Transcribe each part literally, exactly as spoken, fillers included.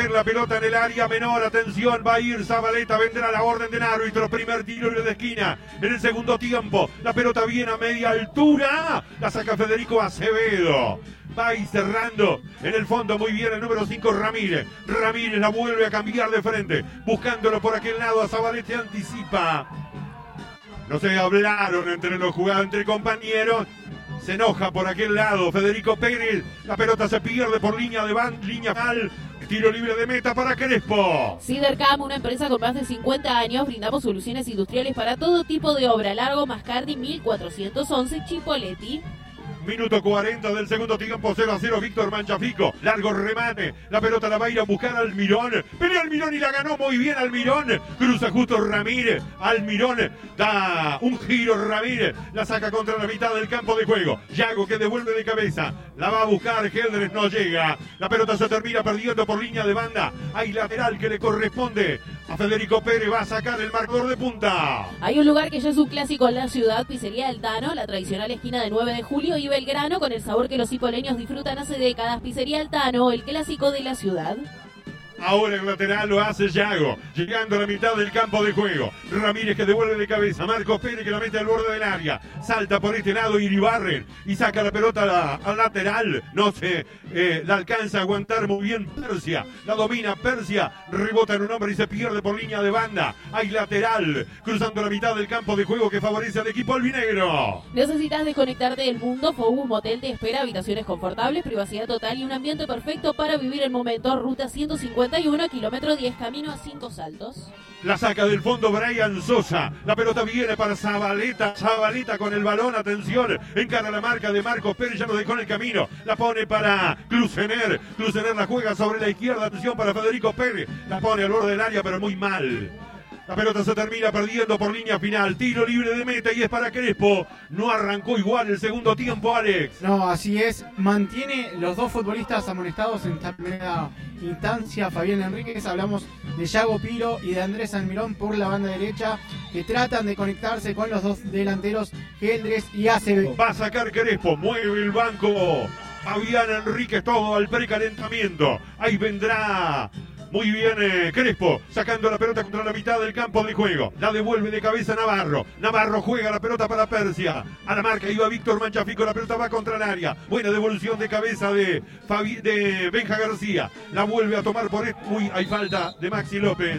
meter la pelota en el área menor. Atención, va a ir Zabaleta, vendrá la orden del árbitro. Primer tiro de esquina en el segundo tiempo. La pelota viene a media altura. La saca Federico Acevedo. Va a ir cerrando en el fondo muy bien el número cinco Ramírez. Ramírez la vuelve a cambiar de frente. Buscándolo por aquel lado a Zabaleta, anticipa. No se hablaron entre los jugadores, entre compañeros. Se enoja por aquel lado Federico Pérez. La pelota se pierde por línea de van, línea mal. Tiro libre de meta para Crespo. Sidercam, una empresa con más de cincuenta años, brindamos soluciones industriales para todo tipo de obra. Largo Mascardi mil cuatrocientos once, Chipoleti. Minuto cuarenta del segundo tiempo, cero a cero, Víctor Manchafico. Largo remate, la pelota la va a ir a buscar Almirón. Pelea Almirón y la ganó muy bien Almirón. Cruza justo Ramírez. Almirón da un giro Ramírez. La saca contra la mitad del campo de juego. Yago que devuelve de cabeza. La va a buscar, Geldres no llega. La pelota se termina perdiendo por línea de banda. Hay lateral que le corresponde a Federico Pérez. Va a sacar el marcador de punta. Hay un lugar que ya es un clásico en la ciudad, Pizzería El Tano, la tradicional esquina de nueve de julio y Belgrano, con el sabor que los hipoleños disfrutan hace décadas. Pizzería El Tano, el clásico de la ciudad. Ahora el lateral lo hace Yago, llegando a la mitad del campo de juego. Ramírez que devuelve de cabeza. Marcos Pérez que la mete al borde del área. Salta por este lado Iribarren y saca la pelota al lateral. No se eh, la alcanza a aguantar muy bien Persia. La domina Persia. Rebota en un hombre y se pierde por línea de banda. Hay lateral cruzando la mitad del campo de juego que favorece al equipo albinegro. ¿Necesitas desconectarte del mundo? Fobus Motel te espera. Habitaciones confortables, privacidad total y un ambiente perfecto para vivir el momento. Ruta ciento cincuenta y uno, kilómetro diez, camino a Cinco Saltos. La saca del fondo Brian Sosa. La pelota viene para Zabaleta. Zabaleta con el balón. Atención. Encara la marca de Marcos Pérez. Ya lo dejó en el camino. La pone para Clusener. Clusener la juega sobre la izquierda. Atención para Federico Pérez. La pone al borde del área, pero muy mal. La pelota se termina perdiendo por línea final. Tiro libre de meta y es para Crespo. No arrancó igual el segundo tiempo, Alex. No, así es. Mantiene los dos futbolistas amonestados en esta primera instancia. Fabián Enríquez, hablamos de Yago Piro y de Andrés Almirón por la banda derecha, que tratan de conectarse con los dos delanteros, Geldres y Acevedo. Va a sacar Crespo, mueve el banco. Fabián Enríquez, todo al precalentamiento. Ahí vendrá muy bien eh, Crespo, sacando la pelota contra la mitad del campo de juego. La devuelve de cabeza Navarro. Navarro juega la pelota para Persia. A la marca iba Víctor Manchafico. La pelota va contra el área. Buena devolución de cabeza de, Fabi, de Benja García. La vuelve a tomar por... Uy, hay falta de Maxi López.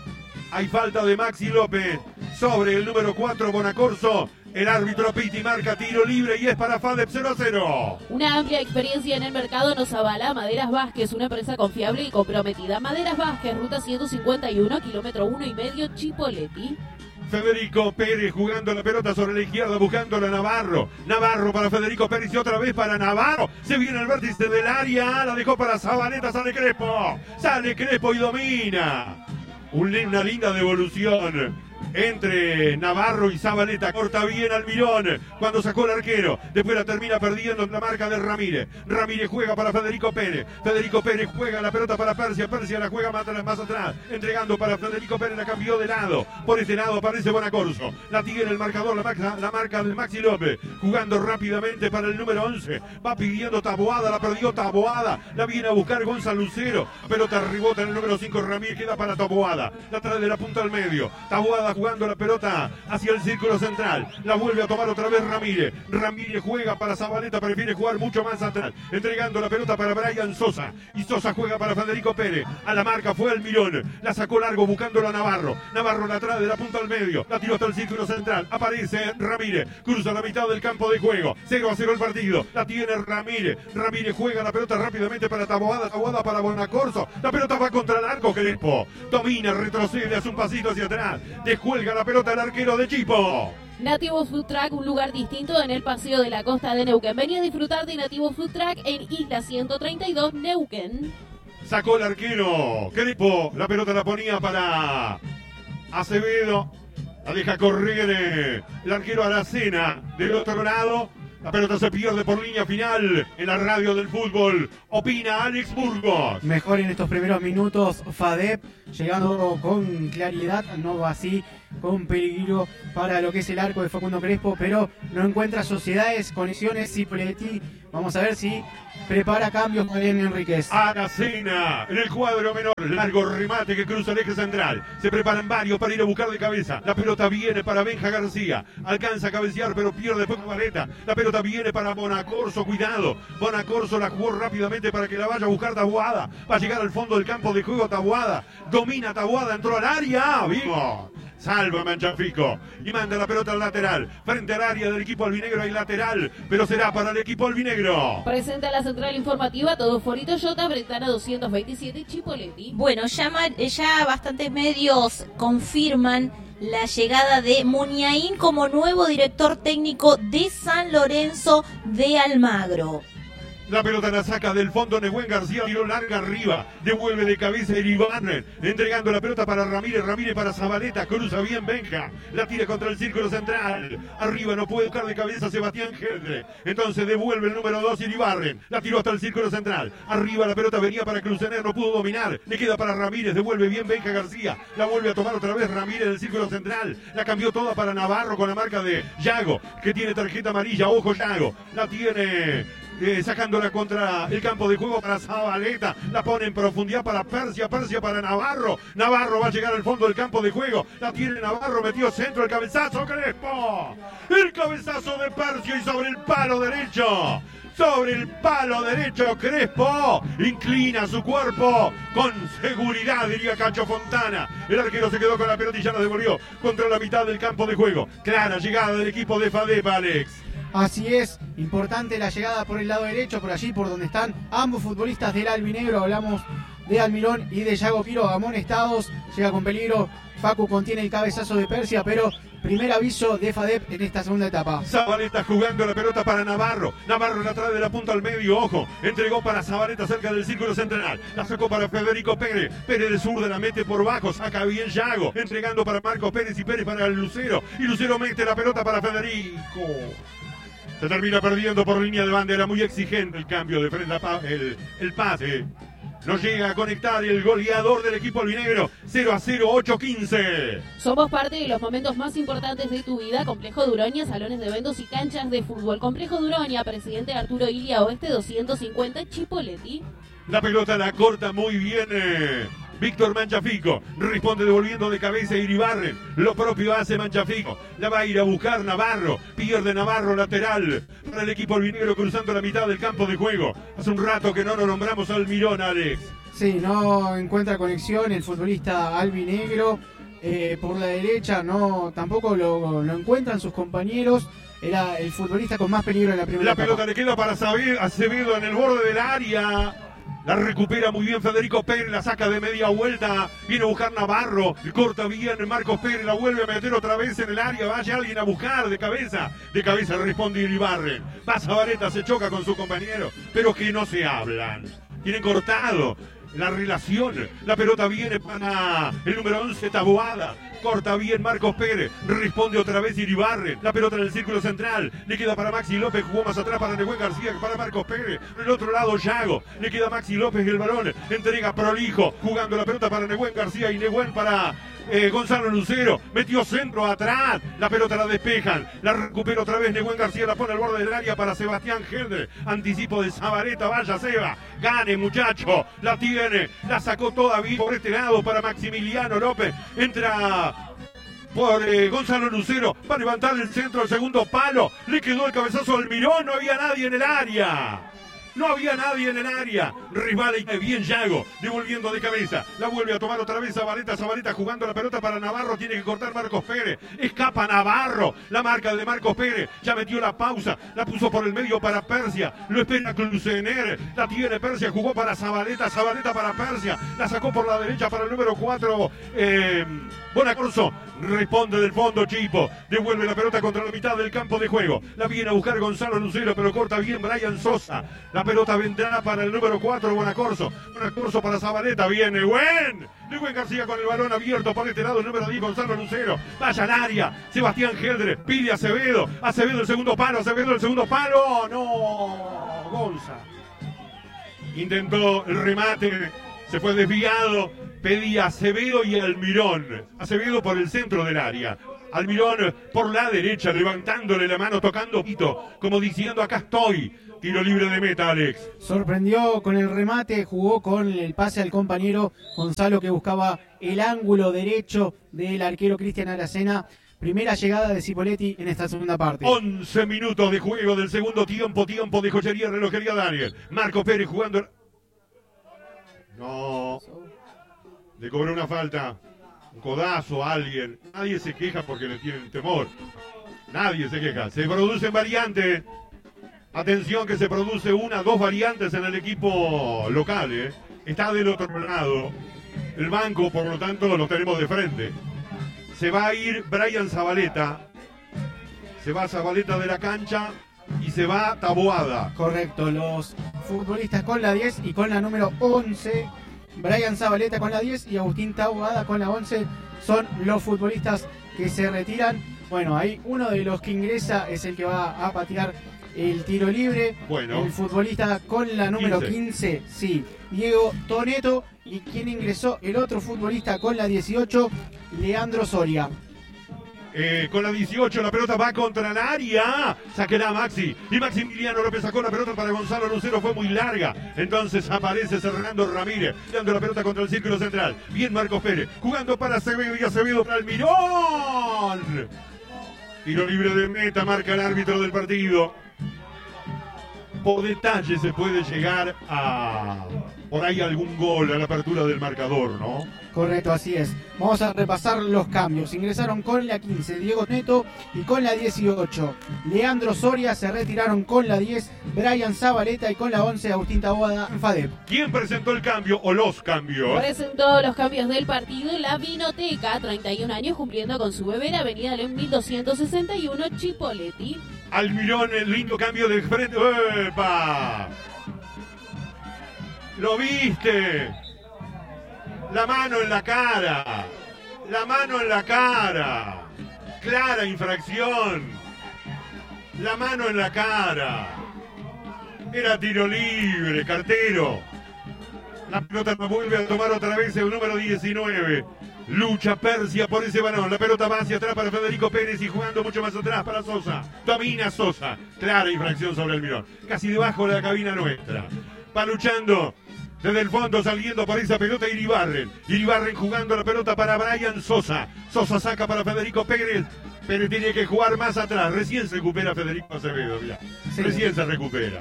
Hay falta de Maxi López sobre el número cuatro, Bonacorso. El árbitro Piti marca tiro libre y es para Fadep cero a cero. Una amplia experiencia en el mercado nos avala Maderas Vázquez, una empresa confiable y comprometida. Maderas Vázquez, ruta ciento cincuenta y uno, kilómetro uno y medio, Chipoleti. Federico Pérez jugando la pelota sobre la izquierda, buscándole a Navarro. Navarro para Federico Pérez y otra vez para Navarro. Se viene el vértice del área, la dejó para Zabaleta, sale Crespo. Sale Crespo y domina. Una linda devolución entre Navarro y Zabaleta. Corta bien Almirón cuando sacó el arquero. Después la termina perdiendo en la marca de Ramírez. Ramírez juega para Federico Pérez. Federico Pérez juega la pelota para Persia. Persia la juega más, más atrás. Entregando para Federico Pérez. La cambió de lado. Por este lado aparece Bonacorso. La tiene el marcador. La marca, la marca del Maxi López. Jugando rápidamente para el número once. Va pidiendo Taboada. La perdió Taboada. La viene a buscar Gonzalo Lucero. Pelota rebota en el número cinco. Ramírez queda para Taboada. La trae de la punta al medio. Taboada jugando la pelota hacia el círculo central. La vuelve a tomar otra vez Ramírez. Ramírez juega para Zabaleta, prefiere jugar mucho más atrás. Entregando la pelota para Brian Sosa. Y Sosa juega para Federico Pérez. A la marca fue Almirón. La sacó largo buscándolo a Navarro. Navarro la trae de la punta al medio. La tiró hasta el círculo central. Aparece Ramírez. Cruza la mitad del campo de juego. cero a cero el partido. La tiene Ramírez. Ramírez juega la pelota rápidamente para Taboada. Taboada para Bonacorso. La pelota va contra el arco. Crespo domina, retrocede, hace un pasito hacia atrás. Descuelga la pelota al arquero de Chipo. Nativo Food Truck, un lugar distinto en el paseo de la costa de Neuquén. Vení a disfrutar de Nativo Food Truck en Isla ciento treinta y dos, Neuquén. Sacó el arquero Crespo, la pelota la ponía para Acevedo. La deja correr eh, el arquero Aracena del otro lado. La pelota se pierde por línea final en la radio del fútbol. Opina Alex Burgos. Mejor en estos primeros minutos Fadep, llegando con claridad, no así con peligro para lo que es el arco de Facundo Crespo, pero no encuentra sociedades, conexiones. Cipolletti Vamos a ver si prepara cambios Fabián Enríquez. Aracena en el cuadro menor, largo remate que cruza el eje central. Se preparan varios para ir a buscar de cabeza. La pelota viene para Benja García. Alcanza a cabecear, pero pierde poco Vareta. La pelota viene para Bonacorso, cuidado. Bonacorso la jugó rápidamente para que la vaya a buscar Taboada. Va a llegar al fondo del campo de juego Taboada. Domina Taboada, entró al área. ¡Vivo! Salva Manchafico y manda la pelota al lateral. Frente al área del equipo albinegro hay lateral, pero será para el equipo albinegro. Presenta la central informativa Todo Fori Toyota, Brentana doscientos veintisiete, Chipoleti. Bueno, ya, ya bastantes medios confirman la llegada de Muniain como nuevo director técnico de San Lorenzo de Almagro. La pelota la saca del fondo Nehuen García, tiró larga arriba, devuelve de cabeza Iribarren, entregando la pelota para Ramírez, Ramírez para Zabaleta, cruza bien Benja, la tira contra el círculo central, arriba no puede buscar de cabeza Sebastián Gendre, entonces devuelve el número dos Iribarren, la tiró hasta el círculo central, arriba la pelota venía para Clusener, no pudo dominar, le queda para Ramírez, devuelve bien Benja García, la vuelve a tomar otra vez Ramírez del círculo central, la cambió toda para Navarro con la marca de Yago, que tiene tarjeta amarilla, ojo Yago, la tiene... Eh, sacándola contra el campo de juego para Zabaleta, la pone en profundidad para Persia, Persia para Navarro, Navarro va a llegar al fondo del campo de juego, la tiene Navarro, metió centro, el cabezazo Crespo, el cabezazo de Persia y sobre el palo derecho, sobre el palo derecho Crespo, inclina su cuerpo con seguridad, diría Cacho Fontana, el arquero se quedó con la pelota y ya la devolvió contra la mitad del campo de juego, clara llegada del equipo de FADEP, Alex. Así es, importante la llegada por el lado derecho, por allí por donde están ambos futbolistas del albinegro. Hablamos de Almirón y de Yago Piro, amonestados, llega con peligro. Facu contiene el cabezazo de Persia, pero primer aviso de FADEP en esta segunda etapa. Zabaleta jugando la pelota para Navarro. Navarro la trae de la punta al medio, ojo. Entregó para Zabaleta cerca del círculo central. La sacó para Federico Pérez. Pérez de zurda la mete por bajo. Saca bien Yago. Entregando para Marcos Pérez y Pérez para el Lucero. Y Lucero mete la pelota para Federico. Se termina perdiendo por línea de bandera. Muy exigente el cambio de frente a el, el pase. No llega a conectar el goleador del equipo albinegro. cero a cero, ocho quince. Somos parte de los momentos más importantes de tu vida. Complejo Duroña, salones de eventos y canchas de fútbol. Complejo Duroña, presidente Arturo Ilia Oeste doscientos cincuenta, Chipoleti. La pelota la corta muy bien eh, Víctor Manchafico. Responde devolviendo de cabeza Iribarren. Lo propio hace Manchafico. La va a ir a buscar Navarro. Pierde Navarro, lateral para el equipo albinegro cruzando la mitad del campo de juego. Hace un rato que no nos nombramos al Mirón, Alex. Sí, no encuentra conexión el futbolista albinegro. Eh, por la derecha no tampoco lo, lo encuentran sus compañeros. Era el futbolista con más peligro en la primera La etapa. pelota le queda para Acevedo en el borde del área. La recupera muy bien Federico Pérez, la saca de media vuelta, viene a buscar Navarro, corta bien Marcos Pérez, la vuelve a meter otra vez en el área, vaya alguien a buscar de cabeza, de cabeza responde Iribarren, va Zabaleta, se choca con su compañero, pero que no se hablan, tienen cortado la relación, la pelota viene para el número once Taboada, corta bien Marcos Pérez, responde otra vez Iribarren, la pelota en el círculo central, le queda para Maxi López, jugó más atrás para Nehuen García, para Marcos Pérez, en el otro lado Yago, le queda Maxi López el balón, entrega prolijo, jugando la pelota para Nehuen García y Nehuen para eh, Gonzalo Lucero, metió centro atrás, la pelota la despejan, la recupera otra vez Nehuen García, la pone al borde del área para Sebastián Gendre, anticipo de Zabaleta, vaya Seba, gane muchacho, la tiene, la sacó toda bien por este lado para Maximiliano López, entra por eh, Gonzalo Lucero, va a levantar el centro al segundo palo, le quedó el cabezazo al Mirón, no había nadie en el área. No había nadie en el área. Resbala y bien Yago, devolviendo de cabeza. La vuelve a tomar otra vez Zabaleta. Zabaleta jugando la pelota para Navarro. Tiene que cortar Marcos Pérez. Escapa Navarro. La marca de Marcos Pérez. Ya metió la pausa. La puso por el medio para Persia. Lo espera Clusener. La tiene Persia. Jugó para Zabaleta. Zabaleta para Persia. La sacó por la derecha para el número cuatro. Eh, Bonacorso. Responde del fondo Chipo. Devuelve la pelota contra la mitad del campo de juego. La viene a buscar Gonzalo Lucero, pero corta bien Brian Sosa. La pelota vendrá para el número cuatro, Bonacorso. Bonacorso para Zabaleta. Viene Nehuen. Nehuen García con el balón abierto por este lado. El número diez, Gonzalo Lucero. Vaya al área. Sebastián Gendre. Pide a Acevedo. Acevedo el segundo palo. Acevedo el segundo palo. No. Gonza. Intentó el remate. Se fue desviado. Pedía Acevedo y Almirón. Acevedo por el centro del área. Almirón por la derecha, levantándole la mano, tocando pito, como diciendo acá estoy. Tiro libre de meta, Alex. Sorprendió con el remate, jugó con el pase al compañero Gonzalo que buscaba el ángulo derecho del arquero Cristian Aracena. Primera llegada de Cipoletti en esta segunda parte. once minutos de juego del segundo tiempo, tiempo de joyería, relojería Daniel. Marco Pérez jugando. No. Le cobró una falta. Un codazo a alguien. Nadie se queja porque le tienen temor. Nadie se queja. Se producen variantes. Atención que se produce una, dos variantes en el equipo local. ¿eh? Está del otro lado. El banco, por lo tanto, lo tenemos de frente. Se va a ir Brian Zabaleta. Se va Zabaleta de la cancha y se va Taboada. Correcto, los futbolistas con la diez y con la número once. Brian Zabaleta con la diez y Agustín Taboada con la once son los futbolistas que se retiran. Bueno, ahí uno de los que ingresa es el que va a patear el tiro libre. Bueno. El futbolista con la número quince, sí, Diego Toneto. Y quien ingresó, el otro futbolista con la dieciocho, Leandro Soria. Eh, con la dieciocho, la pelota va contra el área. Saquerá Maxi. Y Maximiliano López sacó la pelota para Gonzalo Lucero. Fue muy larga. Entonces aparece Fernando Ramírez. Dando la pelota contra el círculo central. Bien Marcos Pérez. Jugando para Acevedo y Acevedo para Almirón. Tiro libre de meta. Marca el árbitro del partido. Por detalle se puede llegar a... por ahí algún gol a la apertura del marcador, ¿no? Correcto, así es. Vamos a repasar los cambios. Ingresaron con la quince Diego Neto y con la dieciocho Leandro Soria. Se retiraron con la diez Brian Zabaleta y con la once Agustín Taboada en FADEP. ¿Quién presentó el cambio o los cambios? Presentó los cambios del partido la Vinoteca, treinta y un años cumpliendo con su bebé, Avenida León mil doscientos sesenta y uno, Chipoletti. Almirón, el lindo cambio de frente. ¡Epa! ¿Lo viste? La mano en la cara. La mano en la cara. Clara infracción. La mano en la cara. Era tiro libre, cartero. La pelota la vuelve a tomar otra vez el número diecinueve. Lucha Persia por ese balón. La pelota va hacia atrás para Federico Pérez y jugando mucho más atrás para Sosa. Domina Sosa. Clara infracción sobre Almirón. Casi debajo de la cabina nuestra. Va luchando desde el fondo, saliendo por esa pelota Iribarren. Iribarren jugando la pelota para Brian Sosa. Sosa saca para Federico Pérez. Pérez tiene que jugar más atrás. Recién se recupera Federico Acevedo. Mirá. Sí. Recién se recupera.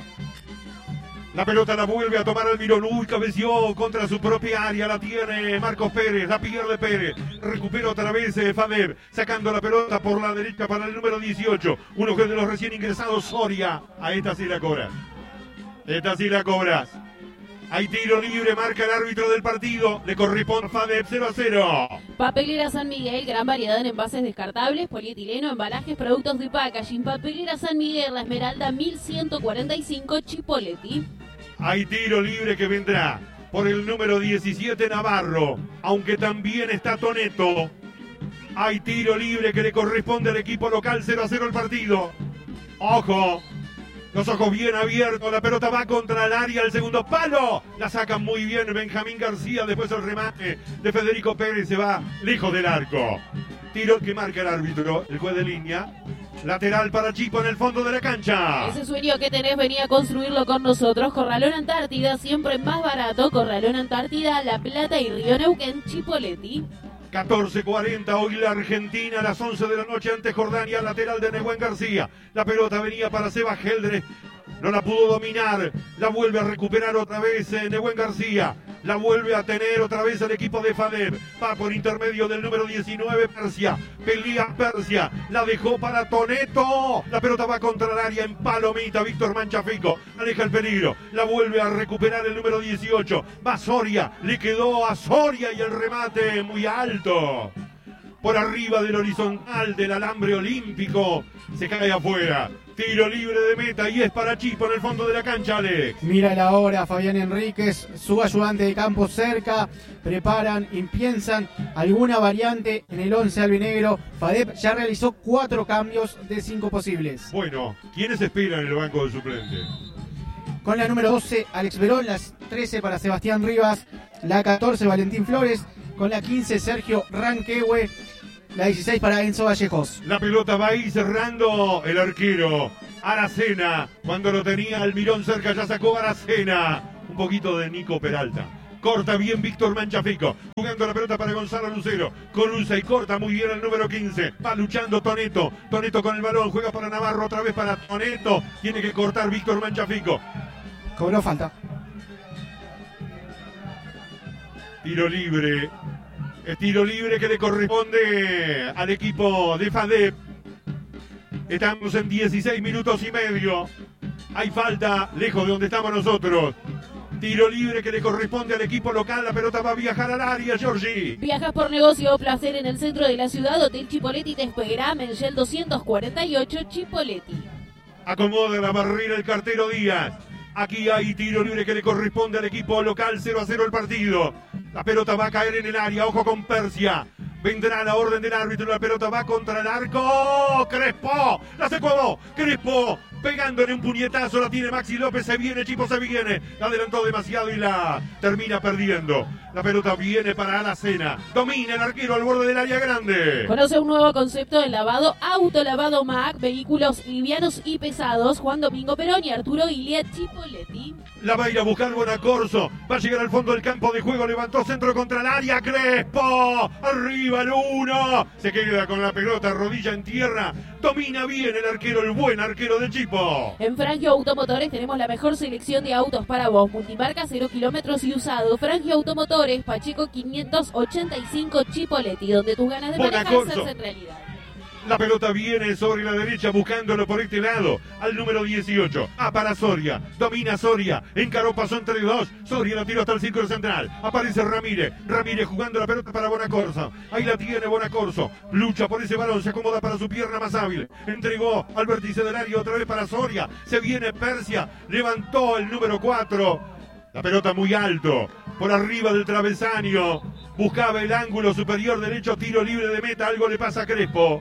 La pelota la vuelve a tomar Almirón. Uy, cabeció contra su propia área. La tiene Marcos Pérez. La pierde Pérez. Recupera otra vez eh, Fader. Sacando la pelota por la derecha para el número dieciocho. Uno de los recién ingresados, Soria. A esta sí la cobras. Esta sí la cobras. Hay tiro libre, marca el árbitro del partido. Le corresponde a Fadep cero a cero. Papelera San Miguel, gran variedad en envases descartables, polietileno, embalajes, productos de packaging. Papelera San Miguel, La Esmeralda mil ciento cuarenta y cinco, Chipoletti. Hay tiro libre que vendrá por el número diecisiete Navarro, aunque también está Toneto. Hay tiro libre que le corresponde al equipo local, cero a cero el partido. Ojo. Los ojos bien abiertos, la pelota va contra el área, el segundo palo. La sacan muy bien Benjamín García, después el remate de Federico Pérez se va lejos del arco. Tiro que marca el árbitro, el juez de línea. Lateral para Chipo en el fondo de la cancha. Ese sueño que tenés, venía a construirlo con nosotros. Corralón Antártida, siempre más barato. Corralón Antártida, La Plata y Río Neuquén, Chipoletti. catorce cuarenta, hoy la Argentina a las once de la noche ante Jordania, lateral de Nehuen García. La pelota venía para Seba Geldre, no la pudo dominar, la vuelve a recuperar otra vez eh, Nehuen García. La vuelve a tener otra vez el equipo de Fadep. Va por intermedio del número diecinueve, Persia. Pelea Persia. La dejó para Toneto. La pelota va contra el área en palomita. Víctor Manchafico aleja el peligro. La vuelve a recuperar el número dieciocho. Va Soria. Le quedó a Soria y el remate muy alto. Por arriba del horizontal del alambre olímpico. Se cae afuera. Tiro libre de meta y es para Chipo en el fondo de la cancha, Alex. Mira la hora, Fabián Enríquez, su ayudante de campo cerca, preparan y piensan alguna variante en el once albinegro. Fadep ya realizó cuatro cambios de cinco posibles. Bueno, ¿quiénes esperan en el banco de suplente? Con la número doce, Alex Verón, la trece para Sebastián Rivas, la catorce, Valentín Flores, con la quince, Sergio Ranquehue, La dieciséis para Enzo Vallejos. La pelota va ahí cerrando el arquero Aracena. Cuando lo tenía Almirón cerca ya sacó Aracena. Un poquito de Nico Peralta. Corta bien Víctor Manchafico. Jugando la pelota para Gonzalo Lucero. Cruza y corta muy bien el número quince. Va luchando Toneto. Toneto con el balón. Juega para Navarro. Otra vez para Toneto. Tiene que cortar Víctor Manchafico. Cobró falta. Tiro libre. El tiro libre que le corresponde al equipo de FADEP. Estamos en dieciséis minutos y medio. Hay falta lejos de donde estamos nosotros. Tiro libre que le corresponde al equipo local. La pelota va a viajar al área, Giorgi. Viajas por negocio o placer en el centro de la ciudad. Hotel Chipoleti te esperará. Menchel doscientos cuarenta y ocho, Chipoleti. Acomoda la barrera el cartero Díaz. Aquí hay tiro libre que le corresponde al equipo local. cero a cero el partido. La pelota va a caer en el área. Ojo con Persia. Vendrá la orden del árbitro. La pelota va contra el arco. Crespo. La sacó. Crespo. Pegándole un puñetazo. La tiene Maxi López. Se viene, Chipo, se viene. La adelantó demasiado y la termina perdiendo. La pelota viene para Aracena. Domina el arquero al borde del área grande. Conoce un nuevo concepto de lavado. Autolavado M A C. Vehículos livianos y pesados. Juan Domingo Perón y Arturo Ilia, Chipoleti. La va a ir a buscar Bonacorso. Va a llegar al fondo del campo de juego. Levantó centro contra el área. Crespo. Arriba el uno. Se queda con la pelota. Rodilla en tierra. Domina bien el arquero. El buen arquero de Chipo. En Frangio Automotores tenemos la mejor selección de autos para vos. Multimarca, cero kilómetros y usado. Frangio Automotores. Pacheco quinientos ochenta y cinco, Chipoleti. Donde tus ganas de manejar se hacen realidad. La pelota viene sobre la derecha buscándolo por este lado. Al número dieciocho. A para Soria. Domina Soria. Encaró, pasó entre dos. Soria la tiró hasta el círculo central. Aparece Ramírez. Ramírez jugando la pelota para Bonacorso. Ahí la tiene Bonacorso. Lucha por ese balón. Se acomoda para su pierna más hábil. Entregó al vértice del área otra vez para Soria. Se viene Persia. Levantó el número cuatro. La pelota muy alto. Por arriba del travesaño. Buscaba el ángulo superior derecho. Tiro libre de meta. Algo le pasa a Crespo.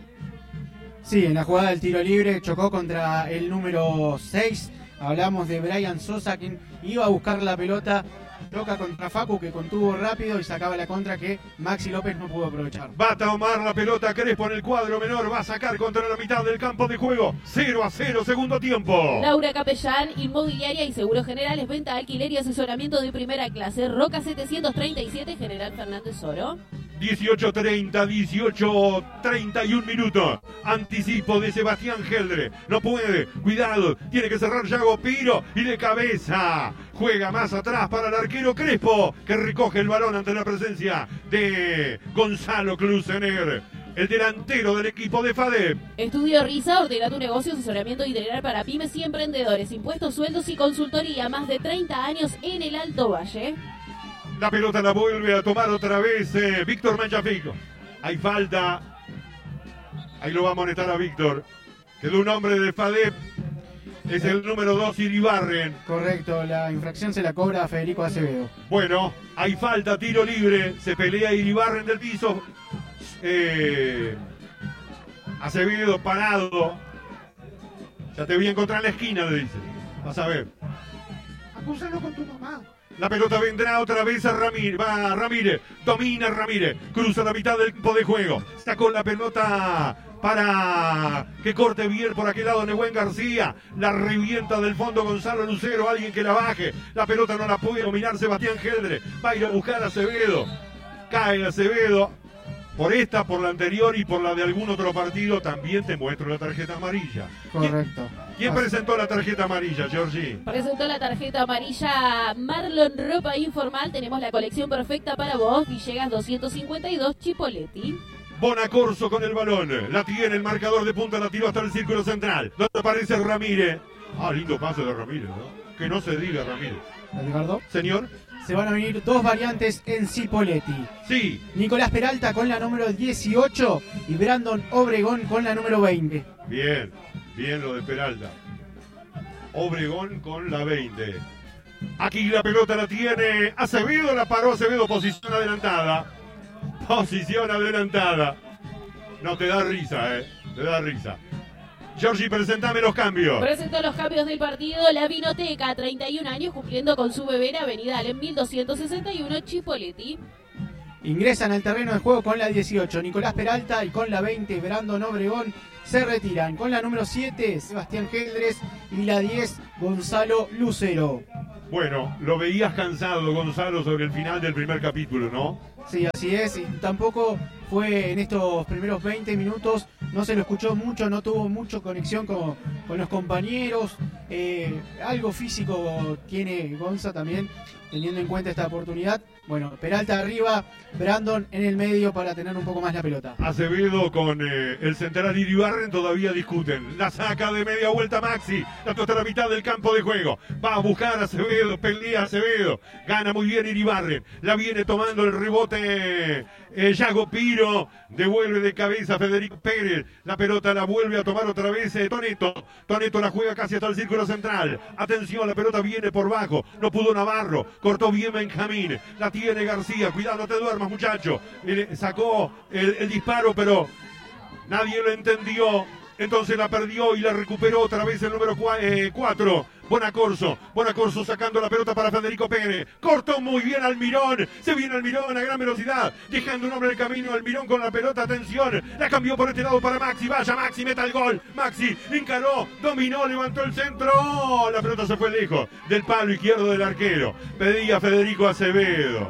Sí, en la jugada del tiro libre chocó contra el número seis. Hablamos de Brian Sosa, quien iba a buscar la pelota. Choca contra Facu, que contuvo rápido y sacaba la contra que Maxi López no pudo aprovechar. Va a tomar la pelota Crespo en el cuadro menor. Va a sacar contra la mitad del campo de juego. cero a cero, segundo tiempo. Laura Capellán, Inmobiliaria y Seguros Generales. Venta, alquiler y asesoramiento de primera clase. Roca setecientos treinta y siete, General Fernández Oro. dieciocho treinta, dieciocho treinta y un minutos. Anticipo de Sebastián Geldre. No puede. Cuidado. Tiene que cerrar Yago Piro. Y de cabeza. Juega más atrás para el arquero Crespo, que recoge el balón ante la presencia de Gonzalo Klusener, el delantero del equipo de FADEP. Estudio Risa, ordena tu negocio, asesoramiento integral para pymes y emprendedores. Impuestos, sueldos y consultoría. Más de treinta años en el Alto Valle. La pelota la vuelve a tomar otra vez eh, Víctor Manchafico. Hay falta. Ahí lo va a amonestar a Víctor. Quedó un hombre de FADEP. Es el número dos, Iribarren. Correcto, la infracción se la cobra a Federico Acevedo. Bueno, hay falta, tiro libre. Se pelea Iribarren del piso. Eh, Acevedo parado. Ya te voy a encontrar en la esquina, le dice. Vas a ver. Acúsalo con tu mamá. La pelota vendrá otra vez a Ramírez. Va Ramírez. Domina Ramírez. Cruza la mitad del campo de juego. Sacó la pelota para que corte bien por aquel lado Nehuen García. La revienta del fondo Gonzalo Lucero. Alguien que la baje. La pelota no la puede dominar Sebastián Geldre. Va a ir a buscar a Acevedo. Cae Acevedo. Por esta, por la anterior y por la de algún otro partido, también te muestro la tarjeta amarilla. Correcto. ¿Quién, ¿quién presentó la tarjeta amarilla, Georgie? Presentó la tarjeta amarilla Marlon Ropa Informal. Tenemos la colección perfecta para vos. Villegas doscientos cincuenta y dos, Chipoleti. Bonacorso con el balón. La tiene el marcador de punta, la tiró hasta el círculo central. Donde aparece Ramírez. Ah, lindo pase de Ramírez, ¿no? Que no se diga Ramírez. Edgardo. Señor. Se van a venir dos variantes en Chipoleti. Sí. Nicolás Peralta con la número dieciocho y Brandon Obregón con la número veinte. Bien, bien lo de Peralta. Obregón con la veinte. Aquí la pelota la tiene Acevedo, la paró Acevedo, posición adelantada. Posición adelantada. No te da risa, eh. Te da risa. Giorgi, presentame los cambios. Presentó los cambios del partido. La Vinoteca, treinta y un años, cumpliendo con su bebé en Avenida Alem mil doscientos sesenta y uno, Chipoleti. ingresan al terreno de juego con la dieciocho, Nicolás Peralta, y con la veinte, Brandon Obregón. Se retiran con la número siete, Sebastián Geldres, y la diez, Gonzalo Lucero. Bueno, lo veías cansado, Gonzalo, sobre el final del primer capítulo, ¿no? Sí, así es, y tampoco fue en estos primeros veinte minutos, no se lo escuchó mucho, no tuvo mucha conexión con, con los compañeros, eh, algo físico tiene Gonza también, teniendo en cuenta esta oportunidad. Bueno, Peralta arriba, Brandon en el medio para tener un poco más la pelota. Acevedo con eh, el central Iribarren todavía discuten. La saca de media vuelta Maxi, la toca a la mitad del campo de juego. Va a buscar a Acevedo, pelea Acevedo. Gana muy bien Iribarren. La viene tomando el rebote eh, Yago Piro. Devuelve de cabeza Federico Pérez. La pelota la vuelve a tomar otra vez eh, Toneto. Toneto la juega casi hasta el círculo central. Atención, la pelota viene por bajo. No pudo Navarro. Cortó bien Benjamín. La tiene García. Cuidado, no te duermas, muchacho. Le sacó el, el disparo, pero nadie lo entendió. Entonces la perdió y la recuperó otra vez el número cuatro. Bonacorso. Bonacorso sacando la pelota para Federico Pérez. Cortó muy bien Almirón. Se viene Almirón a gran velocidad. Dejando un hombre en el camino. Almirón con la pelota. Atención. La cambió por este lado para Maxi. Vaya Maxi. Meta el gol. Maxi encaró. Dominó. Levantó el centro. Oh, la pelota se fue lejos del palo izquierdo del arquero. Pedía Federico Acevedo.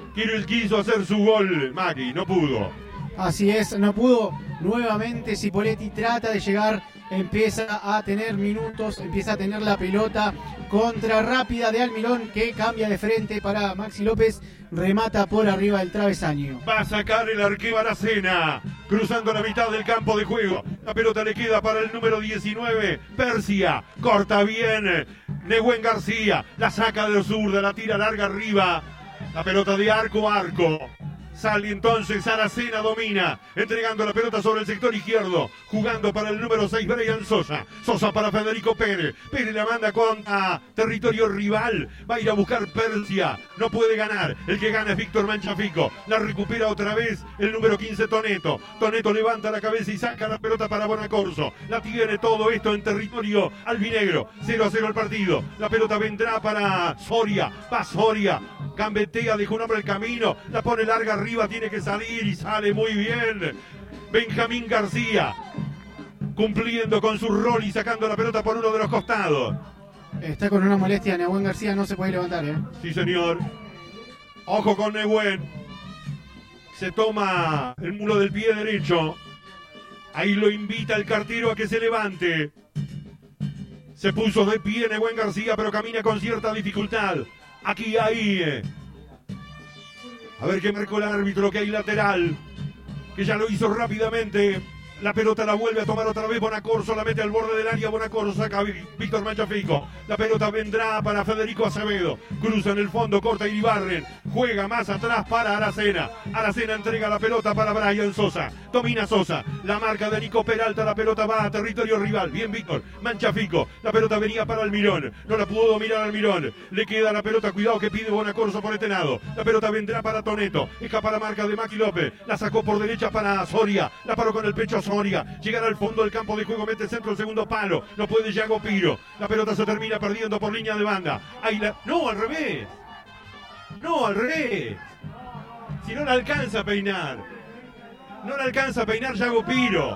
Quiso hacer su gol. Magui. No pudo. Así es. No pudo. Nuevamente Cipoletti trata de llegar, empieza a tener minutos, empieza a tener la pelota, contra rápida de Almirón que cambia de frente para Maxi López, remata por arriba del travesaño. Va a sacar el arquero Aracena, cruzando la mitad del campo de juego. La pelota le queda para el número diecinueve, Persia, corta bien Nehuen García, la saca de zurda, la tira larga arriba, la pelota de arco a arco. Sale entonces Aracena, domina, entregando la pelota sobre el sector izquierdo, jugando para el número seis, Brian Sosa. Sosa para Federico Pérez. Pérez la manda contra territorio rival. Va a ir a buscar Persia. No puede ganar. El que gana es Víctor Manchafico. La recupera otra vez el número quince, Toneto. Toneto levanta la cabeza y saca la pelota para Bonacorso. La tiene todo esto en territorio albinegro. cero a cero el partido. La pelota vendrá para Soria. Va Soria. Gambetea, dejó un hombre el camino. La pone larga arriba, tiene que salir y sale muy bien Benjamín García, cumpliendo con su rol y sacando la pelota por uno de los costados. Está con una molestia Nehuen García, no se puede levantar, ¿eh? Sí, señor. Ojo con Nehuen. Se toma el mulo del pie derecho. Ahí lo invita el cartero a que se levante. Se puso de pie Nehuen García, pero camina con cierta dificultad. Aquí, ahí. A ver qué marcó el árbitro, que hay lateral. Que ya lo hizo rápidamente. La pelota la vuelve a tomar otra vez Bonacorso, la mete al borde del área. Bonacorso saca a Víctor Manchafico. La pelota vendrá para Federico Acevedo. Cruza en el fondo, corta Iribarren. Juega más atrás para Aracena. Aracena entrega la pelota para Brian Sosa. Domina Sosa. La marca de Nico Peralta. La pelota va a territorio rival. Bien Víctor Manchafico. La pelota venía para Almirón. No la pudo dominar Almirón. Le queda la pelota. Cuidado que pide Bonacorso por este lado. La pelota vendrá para Toneto. Escapa la marca de Maki López. La sacó por derecha para Soria. La paró con el pecho Soria. Llegar al fondo del campo de juego, mete centro, el segundo palo. No puede Yago Piro. La pelota se termina perdiendo por línea de banda. Ahí la... No, al revés. No, al revés. Si no la alcanza a peinar. No la alcanza a peinar Yago Piro.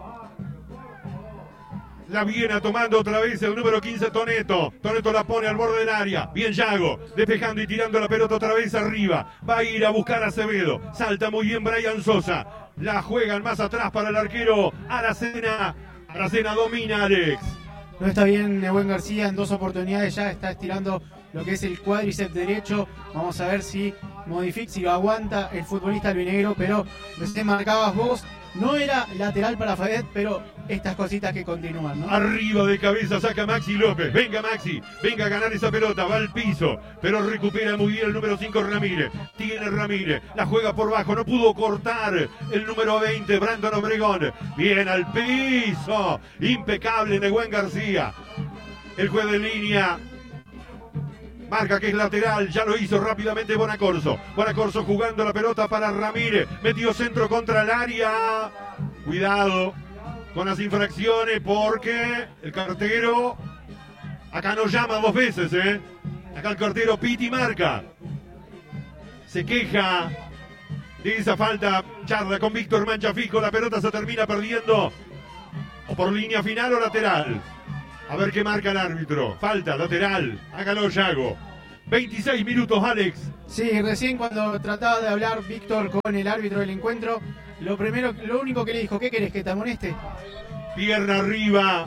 La viene tomando otra vez el número quince, Toneto. Toneto la pone al borde del área. Bien Yago, despejando y tirando la pelota otra vez arriba. Va a ir a buscar a Acevedo. Salta muy bien Brian Sosa. La juegan más atrás para el arquero Aracena. Aracena domina, Alex. No está bien Nehuen García, en dos oportunidades ya está estirando lo que es el cuádriceps derecho. Vamos a ver si modifica, si lo aguanta el futbolista albinegro, pero recién marcabas vos. No era lateral para Faed, pero estas cositas que continúan, ¿no? Arriba de cabeza saca Maxi López. Venga Maxi, venga a ganar esa pelota. Va al piso, pero recupera muy bien el número cinco, Ramírez. Tiene Ramírez, la juega por bajo. No pudo cortar el número veinte, Brandon Obregón. Bien al piso. Impecable Nehuen García. El juez de línea marca que es lateral, ya lo hizo rápidamente Bonacorso. Bonacorso jugando la pelota para Ramírez. Metió centro contra el área. Cuidado con las infracciones porque el cartero acá no llama dos veces, ¿eh? Acá el cartero piti marca. Se queja de esa falta. Charla con Víctor Manchafico. La pelota se termina perdiendo. O por línea final o lateral. A ver qué marca el árbitro. Falta, lateral. Hágalo, Yago. veintiséis minutos, Alex. Sí, recién cuando trataba de hablar Víctor con el árbitro del encuentro, lo primero, lo único que le dijo, ¿qué querés, que te amoneste? Pierna arriba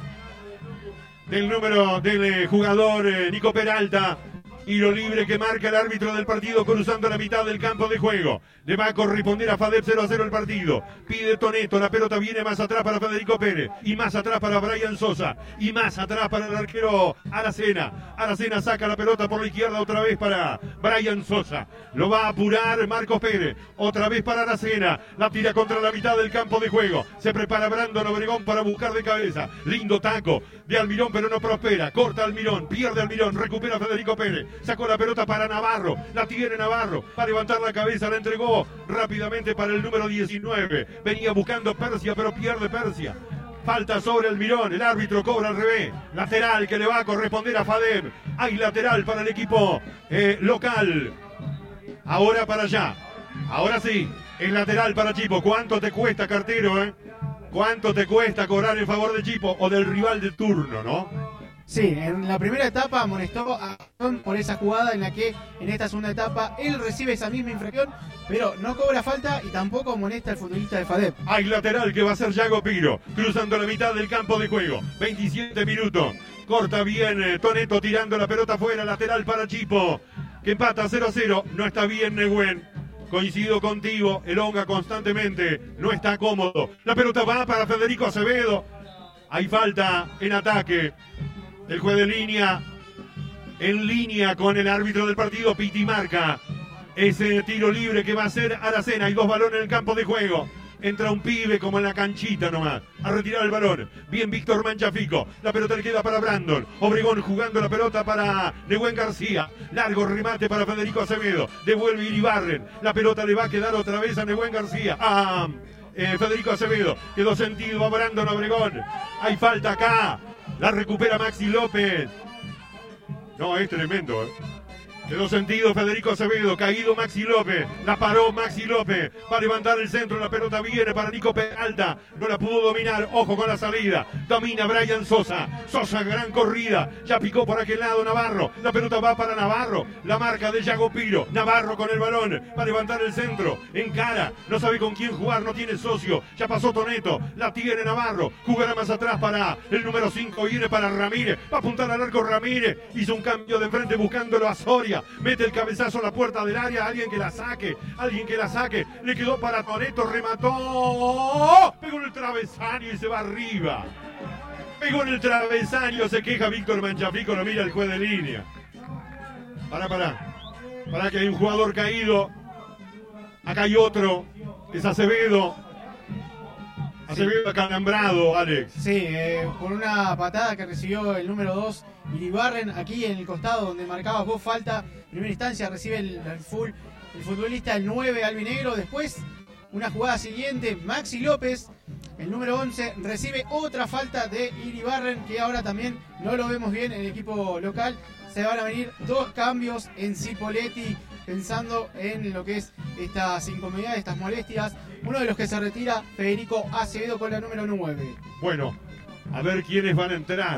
del número del jugador eh, Nico Peralta. Y lo libre que marca el árbitro del partido cruzando la mitad del campo de juego. Le va a corresponder a Fadep cero a cero el partido. Pide Toneto, la pelota viene más atrás para Federico Pérez. Y más atrás para Brian Sosa. Y más atrás para el arquero Aracena. Aracena saca la pelota por la izquierda otra vez para Brian Sosa. Lo va a apurar Marcos Pérez. Otra vez para Aracena. La tira contra la mitad del campo de juego. Se prepara Brandon Obregón para buscar de cabeza. Lindo taco de Almirón, pero no prospera. Corta Almirón, pierde Almirón, recupera Federico Pérez. Sacó la pelota para Navarro, la tiene Navarro, para levantar la cabeza, la entregó rápidamente para el número diecinueve. Venía buscando Persia, pero pierde Persia. Falta sobre Almirón, el árbitro cobra al revés. Lateral que le va a corresponder a Fadem. Hay lateral para el equipo eh, local. Ahora para allá. Ahora sí, el lateral para Chipo. ¿Cuánto te cuesta, cartero, eh? ¿Cuánto te cuesta cobrar en favor de Chipo o del rival de turno, no? Sí, en la primera etapa amonestó a John por esa jugada en la que en esta segunda etapa él recibe esa misma infracción, pero no cobra falta y tampoco amonesta al futbolista de Fadep. Hay lateral que va a ser Yago Piro, cruzando la mitad del campo de juego. veintisiete minutos. Corta bien eh, Toneto tirando la pelota afuera, lateral para Chipo, que empata cero a cero. No está bien Negüen. Coincido contigo, elonga constantemente, no está cómodo. La pelota va para Federico Acevedo. Hay falta en ataque. El juez de línea, en línea con el árbitro del partido, Piti marca ese tiro libre que va a ser Aracena. Hay dos balones en el campo de juego. Entra un pibe como en la canchita nomás, a retirar el balón. Bien Víctor Manchafico, la pelota le queda para Brandon. Obregón jugando la pelota para Negüen García. Largo remate para Federico Acevedo. Devuelve Iribarren. La pelota le va a quedar otra vez a Negüen García. Ah, eh, Federico Acevedo, quedó sentido a Brandon Obregón. Hay falta acá. La recupera Maxi López. No, es tremendo, ¿eh? Quedó sentido Federico Acevedo, caído Maxi López, la paró Maxi López, va a levantar el centro, la pelota viene para Nico Peralta, no la pudo dominar, ojo con la salida, domina Brian Sosa, Sosa gran corrida, ya picó por aquel lado Navarro, la pelota va para Navarro, la marca de Yago Piro, Navarro con el balón, va a levantar el centro, encara, no sabe con quién jugar, no tiene socio, ya pasó Toneto, la tiene Navarro, jugará más atrás para el número cinco, viene para Ramírez, va a apuntar al arco Ramírez, hizo un cambio de frente buscándolo a Soria. Mete el cabezazo a la puerta del área, alguien que la saque, alguien que la saque, le quedó para Toneto, remató, pegó en el travesaño y se va arriba. Pegó en el travesaño, se queja Víctor Manchafico, lo mira el juez de línea. Pará, pará, pará que hay un jugador caído, acá hay otro, es Acevedo. Acevedo acalambrado, Alex. Sí, eh, por una patada que recibió el número dos, Iribarren, aquí en el costado donde marcaba vos falta. En primera instancia recibe el, el, full, el futbolista el nueve, albinegro. Después, una jugada siguiente, Maxi López, el número once, recibe otra falta de Iribarren, que ahora también no lo vemos bien en el equipo local. Se van a venir dos cambios en Cipolletti, pensando en lo que es estas incomodidades, estas molestias. Uno de los que se retira, Federico Acevedo, con la número nueve. Bueno, a ver quiénes van a entrar.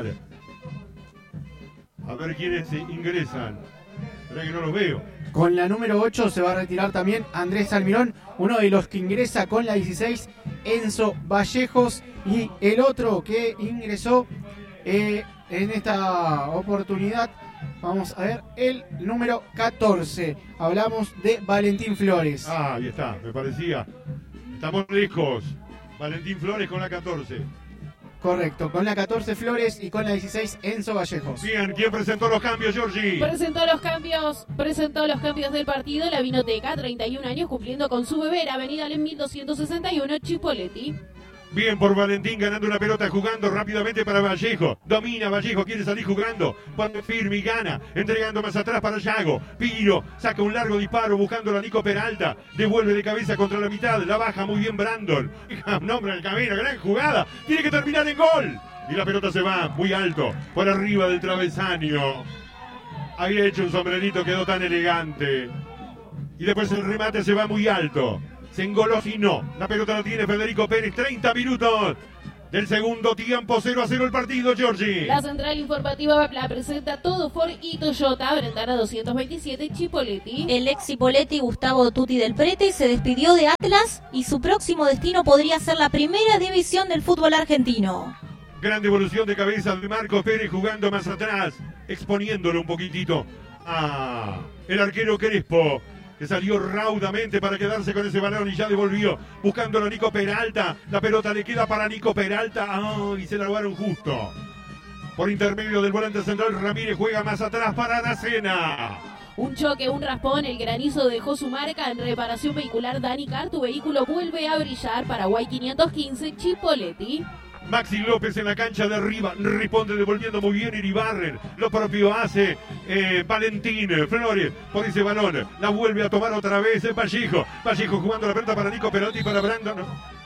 A ver quiénes ingresan. Espera que no los veo. Con la número ocho se va a retirar también Andrés Almirón. Uno de los que ingresa con la dieciséis, Enzo Vallejos. Y el otro que ingresó eh, en esta oportunidad, vamos a ver, el número catorce. Hablamos de Valentín Flores. Ah, ahí está, me parecía. Estamos lejos. Valentín Flores con la catorce. Correcto, con la catorce Flores y con la dieciséis Enzo Vallejos. Bien, ¿quién presentó los cambios, Georgie? Presentó los cambios, presentó los cambios del partido la Vinoteca, treinta y un años, cumpliendo con su beber, Avenida Alem mil doscientos sesenta y uno, Chipolletti. Bien por Valentín, ganando una pelota, jugando rápidamente para Vallejo. Domina Vallejo, quiere salir jugando. Cuando firme y gana, entregando más atrás para Yago. Piro saca un largo disparo buscando a Nico Peralta. Devuelve de cabeza contra la mitad, la baja muy bien Brandon. Nombra el camino, gran jugada. Tiene que terminar en gol. Y la pelota se va muy alto, por arriba del travesaño. Había hecho un sombrerito, quedó tan elegante. Y después el remate se va muy alto. Se engolosinó. La pelota la tiene Federico Pérez. treinta minutos del segundo tiempo. cero a cero el partido, Giorgi. La central informativa la presenta todo Ford y Toyota. Brentana doscientos veintisiete, Chipoleti. El ex Chipoleti, Gustavo Tutti del Prete, se despidió de Atlas y su próximo destino podría ser la primera división del fútbol argentino. Gran devolución de cabeza de Marcos Pérez jugando más atrás, exponiéndolo un poquitito a el arquero Crespo, que salió raudamente para quedarse con ese balón y ya devolvió, buscándolo a Nico Peralta. La pelota le queda para Nico Peralta. ¡Oh! Y se la robaron justo. Por intermedio del volante central, Ramírez juega más atrás para Aracena. Un choque, un raspón, el granizo dejó su marca en reparación vehicular. Dani Carr, tu vehículo vuelve a brillar. Paraguay quinientos quince, Chipoleti. Maxi López en la cancha de arriba, responde devolviendo muy bien Iribarren. Lo propio hace eh, Valentín Flores por ese balón. La vuelve a tomar otra vez el Vallejo. Vallejo jugando la pelota para Nico Perotti y para Brandon.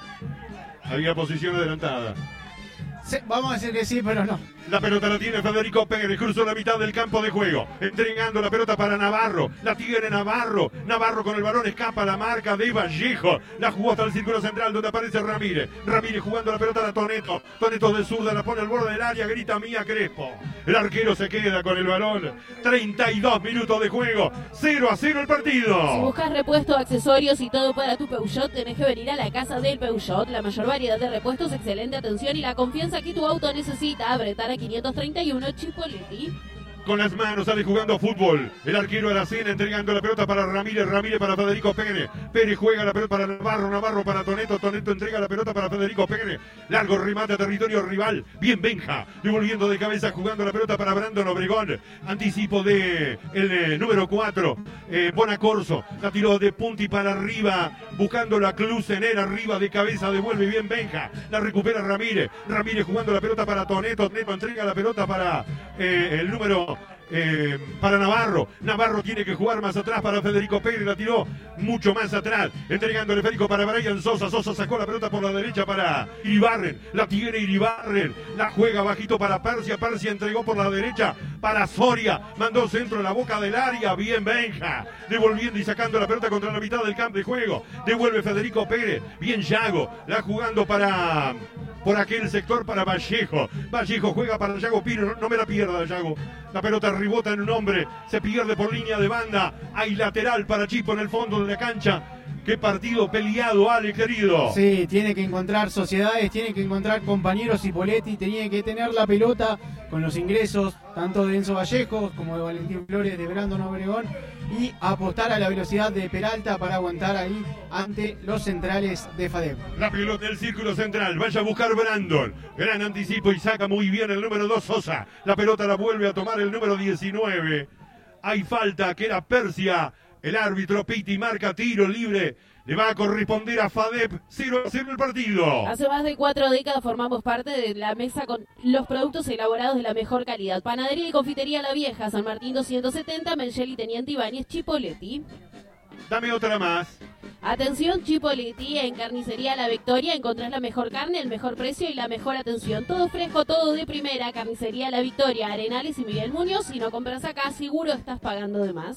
Había posición adelantada. Sí, vamos a decir que sí, pero no. La pelota la tiene Federico Pérez, cruzó la mitad del campo de juego, entregando la pelota para Navarro, la tiene Navarro, Navarro con el balón escapa la marca de Vallejo, la jugó hasta el círculo central donde aparece Ramírez, Ramírez jugando la pelota a Toneto, Toneto de zurda la pone al borde del área, grita Mía Crespo, el arquero se queda con el balón, treinta y dos minutos de juego, cero a cero el partido. Si buscas repuestos, accesorios y todo para tu Peugeot, tenés que venir a la casa del Peugeot, la mayor variedad de repuestos, excelente atención y la confianza que tu auto necesita. Brentana quinientos treinta y uno, Chipoleti. Con las manos sale jugando fútbol. El arquero Aracena entregando la pelota para Ramírez. Ramírez para Federico Pérez. Pérez juega la pelota para Navarro. Navarro para Toneto. Toneto entrega la pelota para Federico Pérez. Largo remate a territorio rival. Bien Benja. Devolviendo de cabeza jugando la pelota para Brandon Obregón. Anticipo de el eh, número cuatro. Eh, Bonacorso. La tiró de punti para arriba. Buscando la Clusener arriba de cabeza. Devuelve bien Benja. La recupera Ramírez. Ramírez jugando la pelota para Toneto. Toneto entrega la pelota para eh, el número Eh, para Navarro. Navarro tiene que jugar más atrás para Federico Pérez, la tiró mucho más atrás, entregando el Federico para Brian Sosa. Sosa sacó la pelota por la derecha para Iribarren, la tiene Iribarren, la juega bajito para Persia. Persia entregó por la derecha para Soria, mandó centro en la boca del área, bien Benja, devolviendo y sacando la pelota contra la mitad del campo de juego, devuelve Federico Pérez, bien Yago, la jugando para por aquel sector para Vallejo. Vallejo juega para Yago Piro, no, no me la pierda Yago. La pelota rebota en un hombre, se pierde por línea de banda. Hay lateral para Chipo en el fondo de la cancha. Qué partido peleado, Ale, querido. Sí, tiene que encontrar sociedades, tiene que encontrar compañeros. Chipoleti tenía que tener la pelota con los ingresos tanto de Enzo Vallejo como de Valentín Flores, de Brandon Obregón, y apostar a la velocidad de Peralta para aguantar ahí ante los centrales de FADEP. La pelota del círculo central, vaya a buscar Brandon. Gran anticipo y saca muy bien el número dos Sosa. La pelota la vuelve a tomar el número diecinueve. Hay falta, que era Persia. El árbitro Pitti marca tiro libre. Le va a corresponder a FADEP. cero a cero el partido. Hace más de cuatro décadas formamos parte de la mesa con los productos elaborados de la mejor calidad. Panadería y confitería La Vieja, San Martín doscientos setenta, Mengeli, Teniente Ibáñez, Chipoleti. Dame otra más. Atención, Chipoleti, en Carnicería La Victoria encontrás la mejor carne, el mejor precio y la mejor atención. Todo fresco, todo de primera. Carnicería La Victoria, Arenales y Miguel Muñoz. Si no compras acá, seguro estás pagando de más.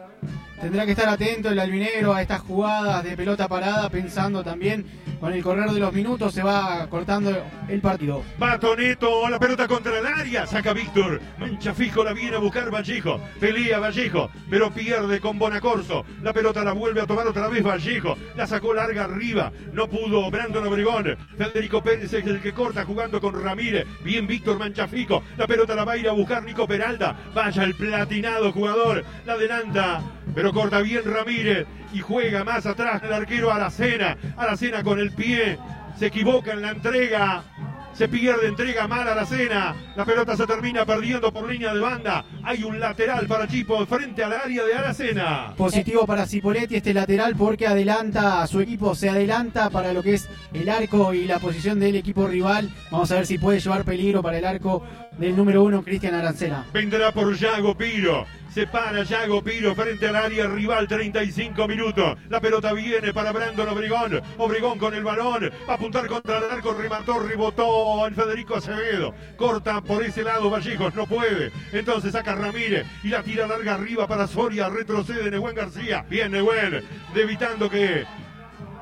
Tendrá que estar atento el albinegro a estas jugadas de pelota parada, pensando también con el correr de los minutos se va cortando el partido. Va Toneto, la pelota contra el área, saca Víctor, mancha fijo, la viene a buscar Vallejo, pelea Vallejo, pero pierde con Bonacorso, la pelota la vuelve a tomar otra vez Vallejo, la sacó larga arriba, no pudo Brandon Obregón, Federico Pérez es el que corta jugando con Ramírez, bien Víctor Manchafico, la pelota la va a ir a buscar Nico Peralta, vaya el platinado jugador, la adelanta, pero corta bien Ramírez y juega más atrás el arquero Aracena, Aracena con el pie, se equivoca en la entrega, se pierde, entrega mal a Aracena, la pelota se termina perdiendo por línea de banda, hay un lateral para Chipo frente al área de Aracena. Positivo para Chipoleti este lateral porque adelanta a su equipo, se adelanta para lo que es el arco y la posición del equipo rival. Vamos a ver si puede llevar peligro para el arco del número uno, Cristian Arancela. Vendrá por Yago Piro. Se para Yago Piro frente al área rival, treinta y cinco minutos. La pelota viene para Brandon Obregón. Obregón con el balón. Va a apuntar contra el arco. Remató, rebotó en Federico Acevedo. Corta por ese lado Vallejos. No puede. Entonces saca Ramírez y la tira larga arriba para Soria. Retrocede Nehuen García. Bien Nehuen. Evitando que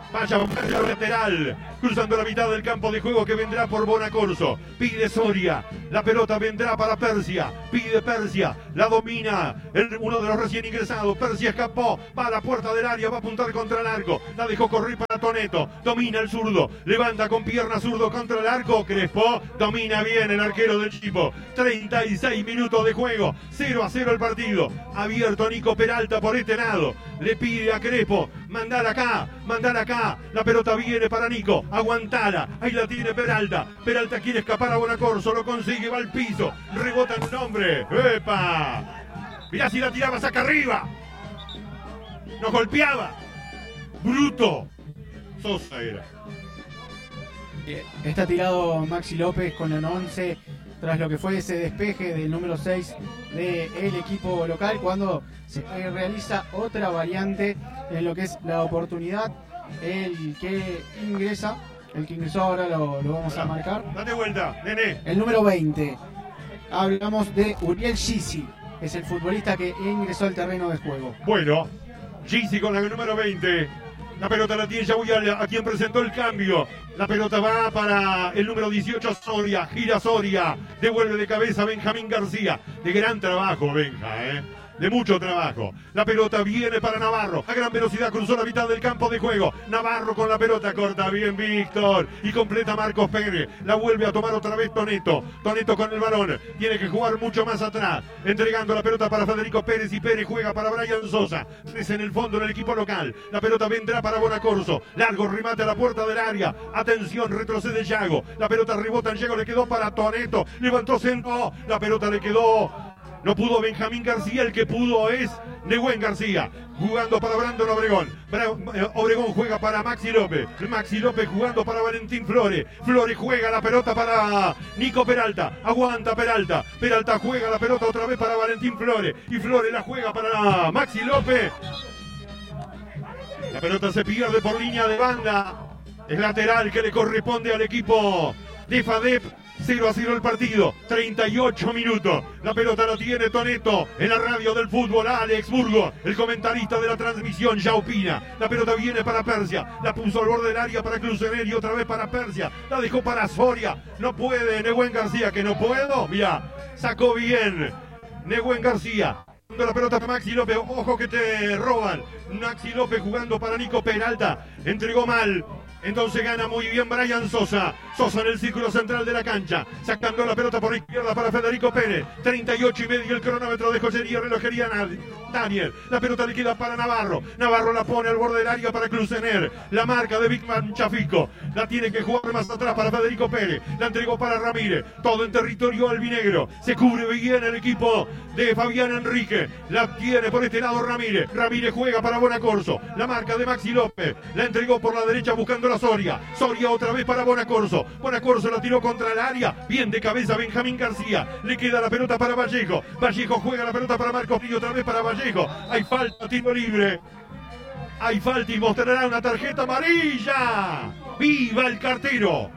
Vaya a buscar el lateral, cruzando la mitad del campo de juego que vendrá por Bonacorso. Pide Soria, la pelota vendrá para Persia. Pide Persia, la domina el, uno de los recién ingresados. Persia escapó, va a la puerta del área, va a apuntar contra el arco. La dejó correr para Toneto, domina el zurdo, levanta con pierna zurdo contra el arco. Crespo, domina bien el arquero del Chipo. treinta y seis minutos de juego, cero a cero el partido. Abierto Nico Peralta por este lado. Le pide a Crespo, mandar acá, mandar acá. La pelota viene para Nico, aguantala. Ahí la tiene Peralta. Peralta quiere escapar a Bonacorso, lo consigue, va al piso. Rebota en un hombre. ¡Epa! Mirá si la tiraba saca arriba. Nos golpeaba. Bruto. Sosa era. Está tirado Maxi López con el once tras lo que fue ese despeje del número seis del equipo local cuando se realiza otra variante en lo que es la oportunidad. El que ingresa, el que ingresó ahora lo, lo vamos a marcar. Date vuelta, nene. El número veinte. Hablamos de Uriel Gisi, que es el futbolista que ingresó al terreno de juego. Bueno, Gisi con la número veinte. La pelota la tiene Yahuial, a quien presentó el cambio. La pelota va para el número dieciocho, Soria. Gira Soria. Devuelve de cabeza Benjamín García. De gran trabajo, Benja, ¿eh? De mucho trabajo. La pelota viene para Navarro. A gran velocidad cruzó la mitad del campo de juego. Navarro con la pelota corta. Bien, Víctor. Y completa Marcos Pérez. La vuelve a tomar otra vez Toneto. Toneto con el balón. Tiene que jugar mucho más atrás. Entregando la pelota para Federico Pérez. Y Pérez juega para Brian Sosa. Es en el fondo en el equipo local. La pelota vendrá para Bonacorso. Largo remate a la puerta del área. Atención, retrocede Yago. La pelota rebota en Yago. Le quedó para Toneto. Levantó centro. La pelota le quedó. No pudo Benjamín García, el que pudo es Nehuen García, jugando para Brandon Obregón. Bra Obregón juega para Maxi López. Maxi López jugando para Valentín Flores. Flores juega la pelota para Nico Peralta. Aguanta Peralta. Peralta juega la pelota otra vez para Valentín Flores. Y Flores la juega para Maxi López. La pelota se pierde por línea de banda. Es lateral que le corresponde al equipo de FADEP. cero a cero el partido, treinta y ocho minutos. La pelota la tiene Toneto en la radio del fútbol. Alex Burgo, el comentarista de la transmisión, ya opina. La pelota viene para Persia. La puso al borde del área para Crucener y otra vez para Persia. La dejó para Soria. No puede Nehuen García, que no puedo. Mira, sacó bien Nehuen García. La pelota para Maxi López. Ojo que te roban. Maxi López jugando para Nico Peralta. Entregó mal. Entonces gana muy bien Brian Sosa. Sosa en el círculo central de la cancha. Sacando la pelota por izquierda para Federico Pérez. treinta y ocho y medio el cronómetro de joyería, relojería Daniel. La pelota le queda para Navarro. Navarro la pone al borde del área para Crucener. La marca de Bigman Chafico. La tiene que jugar más atrás para Federico Pérez. La entregó para Ramírez. Todo en territorio albinegro. Se cubre bien el equipo de Fabián Enrique. La tiene por este lado Ramírez. Ramírez juega para Bonacorso. La marca de Maxi López. La entregó por la derecha buscando la Soria. Soria otra vez para Bonacorso. Bonacorso la tiró contra el área. Bien de cabeza Benjamín García. Le queda la pelota para Vallejo. Vallejo juega la pelota para Marcos y otra vez para Vallejo. Hay falta, tiro libre. Hay falta y mostrará una tarjeta amarilla. ¡Viva el cartero!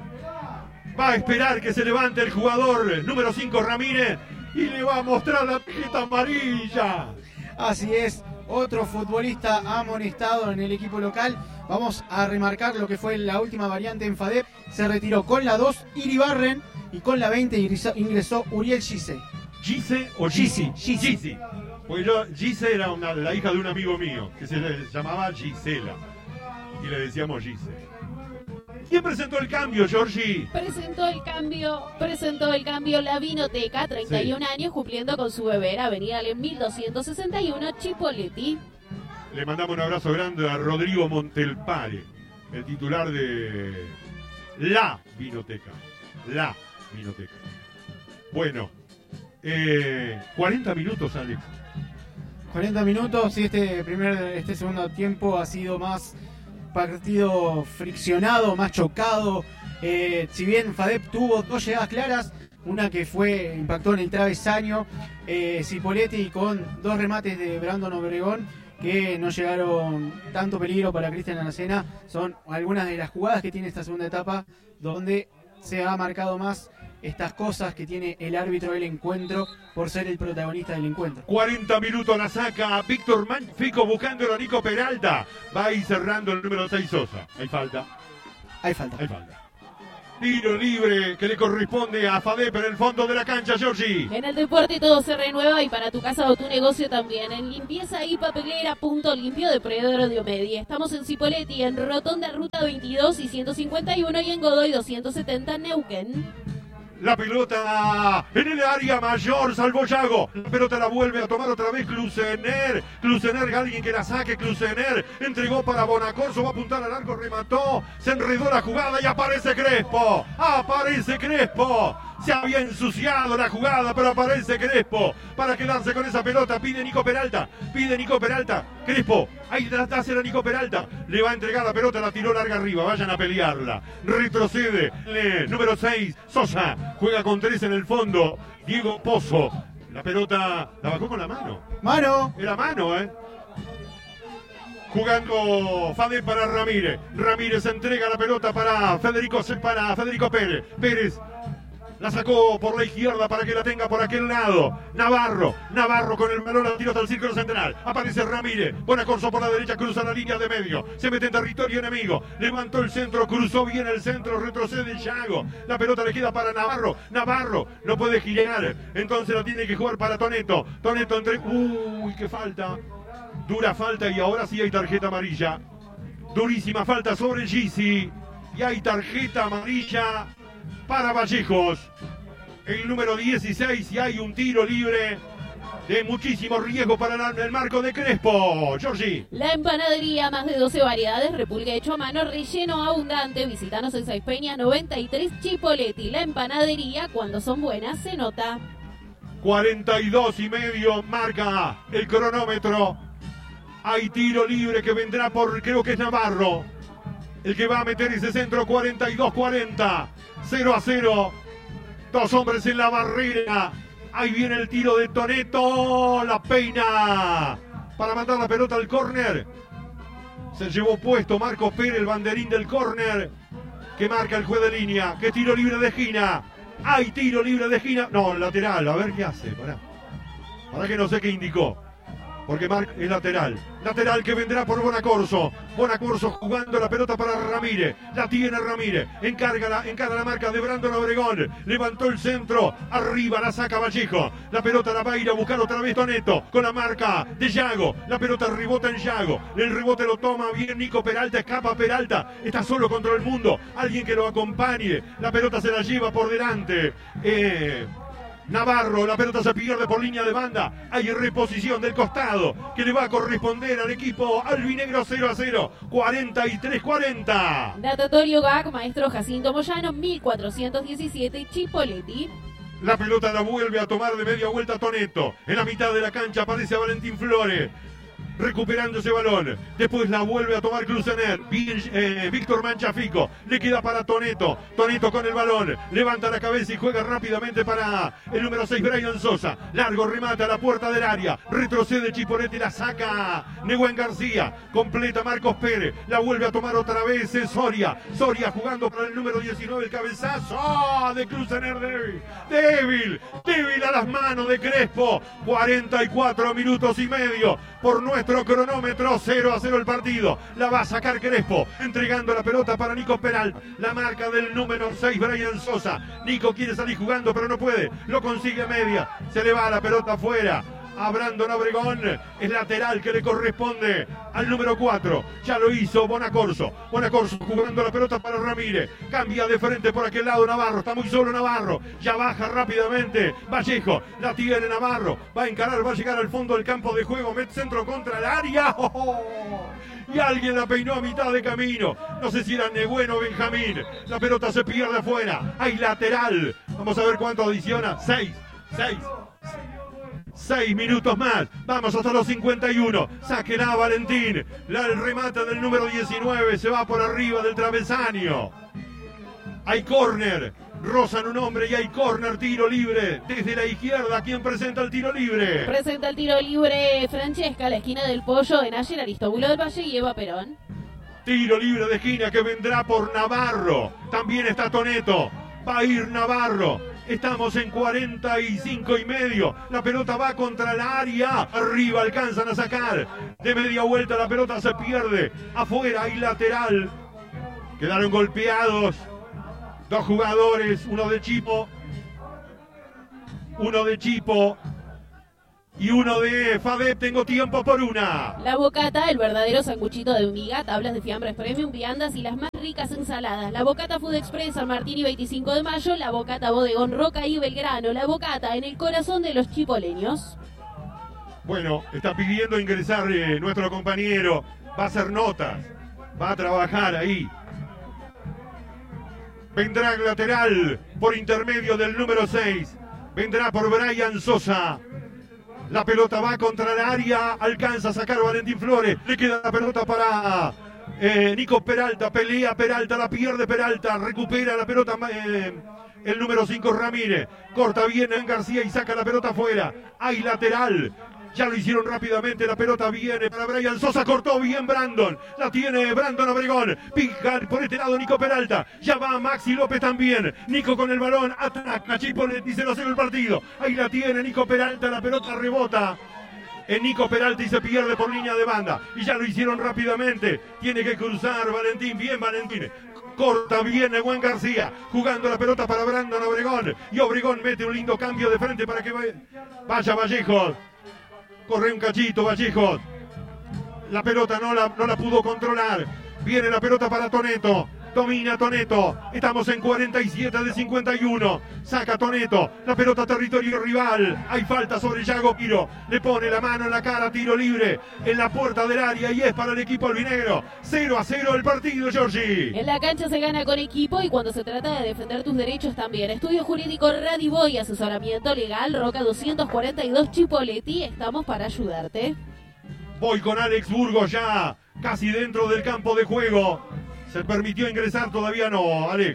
Va a esperar que se levante el jugador número cinco Ramírez y le va a mostrar la tarjeta amarilla. Así es, otro futbolista amonestado en el equipo local. Vamos a remarcar lo que fue la última variante en FADEP. Se retiró con la dos Iribarren y con la veinte ingresó, ingresó Uriel Gise. ¿Gise o Gisi? Gisi. Porque yo, Gise era una, la hija de un amigo mío que se le llamaba Gisela y le decíamos Gise. ¿Quién presentó el cambio, Georgie? Presentó el cambio, presentó el cambio la Vinoteca, treinta y un sí. años, cumpliendo con su beber, Avenida mil doscientos sesenta y uno, Chipoleti. Le mandamos un abrazo grande a Rodrigo Montelpare, el titular de la Vinoteca. La Vinoteca. Bueno, eh, cuarenta minutos, Alex. cuarenta minutos, y este primer, este segundo tiempo ha sido más partido friccionado, más chocado. Eh, si bien FADEP tuvo dos llegadas claras, una que fue impactó en el travesaño, eh, Cipoletti con dos remates de Brandon Obregón que no llegaron tanto peligro para Cristian Aracena. Son algunas de las jugadas que tiene esta segunda etapa donde se ha marcado más estas cosas que tiene el árbitro del encuentro por ser el protagonista del encuentro. cuarenta minutos la saca Víctor Magnífico buscando a Nico Peralta. Va ahí cerrando el número seis Sosa. Hay falta. Hay falta. Hay falta. Tiro libre que le corresponde a Fadep en el fondo de la cancha, Giorgi. En el deporte todo se renueva y para tu casa o tu negocio también. En limpieza y papelera Punto Limpio de Proveedor Diomedia. Estamos en Cipolletti, en Rotonda Ruta veintidós y ciento cincuenta y uno y en Godoy doscientos setenta Neuquén. La pelota en el área mayor, salvó Yago. La pelota la vuelve a tomar otra vez Klusener. Klusener, alguien que la saque. Klusener entregó para Bonacorso, va a apuntar al arco, remató. Se enredó la jugada y aparece Crespo. Aparece Crespo. Se había ensuciado la jugada, pero aparece Crespo para quedarse con esa pelota. Pide Nico Peralta. Pide Nico Peralta. Crespo. Ahí trata a Nico Peralta. Le va a entregar la pelota, la tiró larga arriba. Vayan a pelearla. Retrocede. Le, número seis, Sosa. Juega con tres en el fondo. Diego Pozo. La pelota la bajó con la mano. ¡Mano! Era mano, ¿eh? Jugando Fadep para Ramírez. Ramírez entrega la pelota para Federico, para Federico Pérez. Pérez la sacó por la izquierda para que la tenga por aquel lado. Navarro. Navarro con el balón al tiro hasta el círculo central. Aparece Ramírez. Bonacorso por la derecha, cruza la línea de medio. Se mete en territorio enemigo. Levantó el centro, cruzó bien el centro. Retrocede Yago. La pelota le queda para Navarro. Navarro no puede girar. Entonces la tiene que jugar para Toneto. Toneto entre... Uy, qué falta. Dura falta y ahora sí hay tarjeta amarilla. Durísima falta sobre Gisi. Y hay tarjeta amarilla para Vallejos, el número dieciséis, y hay un tiro libre de muchísimo riesgo para el marco de Crespo. Giorgi. La empanadería, más de doce variedades, repulgue hecho a mano, relleno abundante. Visítanos en Seis Peñas noventa y tres Chipolletti. La empanadería, cuando son buenas, se nota. cuarenta y dos y medio marca el cronómetro. Hay tiro libre que vendrá por, creo que es Navarro, el que va a meter ese centro. Cuarenta y dos cuarenta. cero a cero. Dos hombres en la barrera. Ahí viene el tiro de Toneto. La peina para mandar la pelota al córner. Se llevó puesto Marcos Pérez, el banderín del córner, que marca el juez de línea. Que tiro libre de Gina. Hay tiro libre de Gina. No, lateral. A ver qué hace. Pará. Para que no sé qué indicó. Porque marca es lateral. Lateral que vendrá por Bonacorso. Bonacorso jugando la pelota para Ramírez. La tiene Ramírez. Encarga la, encarga la marca de Brandon Obregón. Levantó el centro. Arriba la saca Vallejo. La pelota la va a ir a buscar otra vez Toneto. Con la marca de Yago. La pelota rebota en Yago. El rebote lo toma bien Nico Peralta. Escapa Peralta. Está solo contra el mundo. Alguien que lo acompañe. La pelota se la lleva por delante. Eh... Navarro, la pelota se pierde por línea de banda. Hay reposición del costado que le va a corresponder al equipo albinegro. Cero a cero, cuarenta y tres cuarenta. Datatorio G A C, maestro Jacinto Moyano, mil cuatrocientos diecisiete Chipolletti. La pelota la vuelve a tomar de media vuelta Toneto. En la mitad de la cancha aparece a Valentín Flores, recuperando ese balón. Después la vuelve a tomar Klusener. Bien, eh, Víctor Manchafico. Le queda para Toneto. Toneto con el balón. Levanta la cabeza y juega rápidamente para el número seis, Brian Sosa. Largo remata a la puerta del área. Retrocede Chipolletti. La saca Nehuen García. Completa Marcos Pérez. La vuelve a tomar otra vez eh, Soria. Soria jugando para el número diecinueve. El cabezazo ¡oh! de Klusener. Débil. Débil. Débil a las manos de Crespo. cuarenta y cuatro minutos y medio. Por nuestro cronómetro, cero a cero el partido. La va a sacar Crespo, entregando la pelota para Nico Peralta. La marca del número seis, Brian Sosa. Nico quiere salir jugando, pero no puede. Lo consigue a media. Se le va la pelota afuera a Brandon Obregón. Es lateral que le corresponde al número cuatro. Ya lo hizo Bonacorso. Bonacorso jugando la pelota para Ramírez. Cambia de frente por aquel lado Navarro. Está muy solo Navarro. Ya baja rápidamente Vallejo. La tiene Navarro. Va a encarar, va a llegar al fondo del campo de juego. Mete centro contra el área. ¡Oh, oh! Y alguien la peinó a mitad de camino. No sé si era Nehuen o Benjamín. La pelota se pierde afuera. Hay lateral. Vamos a ver cuánto adiciona. Seis. Seis. Seis minutos más, vamos hasta los cincuenta y uno. Sáquenla Valentín. La, el remate del número diecinueve se va por arriba del travesaño. Hay córner. Rozan un hombre y hay córner, tiro libre. Desde la izquierda, ¿quién presenta el tiro libre? Presenta el tiro libre Francesca, la esquina del Pollo de Nayer, Aristóbulo del Valle y Eva Perón. Tiro libre de esquina que vendrá por Navarro. También está Toneto. Va a ir Navarro. Estamos en cuarenta y cinco y medio. La pelota va contra el área. Arriba alcanzan a sacar. De media vuelta la pelota se pierde. Afuera hay lateral. Quedaron golpeados dos jugadores. Uno de Chipo. Uno de Chipo. Y uno de Fadep. Tengo tiempo por una. La Bocata, el verdadero sanguchito de Unigat, tablas de fiambres premium, viandas y las más ricas ensaladas. La Bocata Food Express, San Martín y veinticinco de mayo. La Bocata Bodegón Roca y Belgrano. La Bocata en el corazón de los chipoleños. Bueno, está pidiendo ingresar eh, nuestro compañero. Va a hacer notas. Va a trabajar ahí. Vendrá el lateral por intermedio del número seis. Vendrá por Brian Sosa. La pelota va contra el área, alcanza a sacar Valentín Flores, le queda la pelota para eh, Nico Peralta, pelea Peralta, la pierde Peralta, recupera la pelota eh, el número cinco Ramírez, corta bien en García y saca la pelota afuera, hay lateral. Ya lo hicieron rápidamente, la pelota viene para Brian Sosa, cortó bien Brandon, la tiene Brandon Obregón, pica por este lado Nico Peralta, ya va Maxi López también, Nico con el balón, ataca, Chipo le dice no se el partido, ahí la tiene Nico Peralta, la pelota rebota en Nico Peralta y se pierde por línea de banda, y ya lo hicieron rápidamente, tiene que cruzar Valentín, bien Valentín, corta bien el buen García, jugando la pelota para Brandon Obregón, y Obregón mete un lindo cambio de frente para que vaya Vallejos. Corre un cachito, Vallejos. La pelota no la, no la pudo controlar. Viene la pelota para Toneto. Domina Toneto. Estamos en cuarenta y siete de cincuenta y uno. Saca Toneto. La pelota a territorio rival. Hay falta sobre Yago Piro. Le pone la mano en la cara. Tiro libre en la puerta del área. Y es para el equipo albinegro. cero a cero el partido, Giorgi. En la cancha se gana con equipo y cuando se trata de defender tus derechos también. Estudio jurídico Radiboy. Asesoramiento legal. Roca doscientos cuarenta y dos Chipoleti. Estamos para ayudarte. Voy con Alex Burgos ya. Casi dentro del campo de juego. ¿Se permitió ingresar? Todavía no, Alex.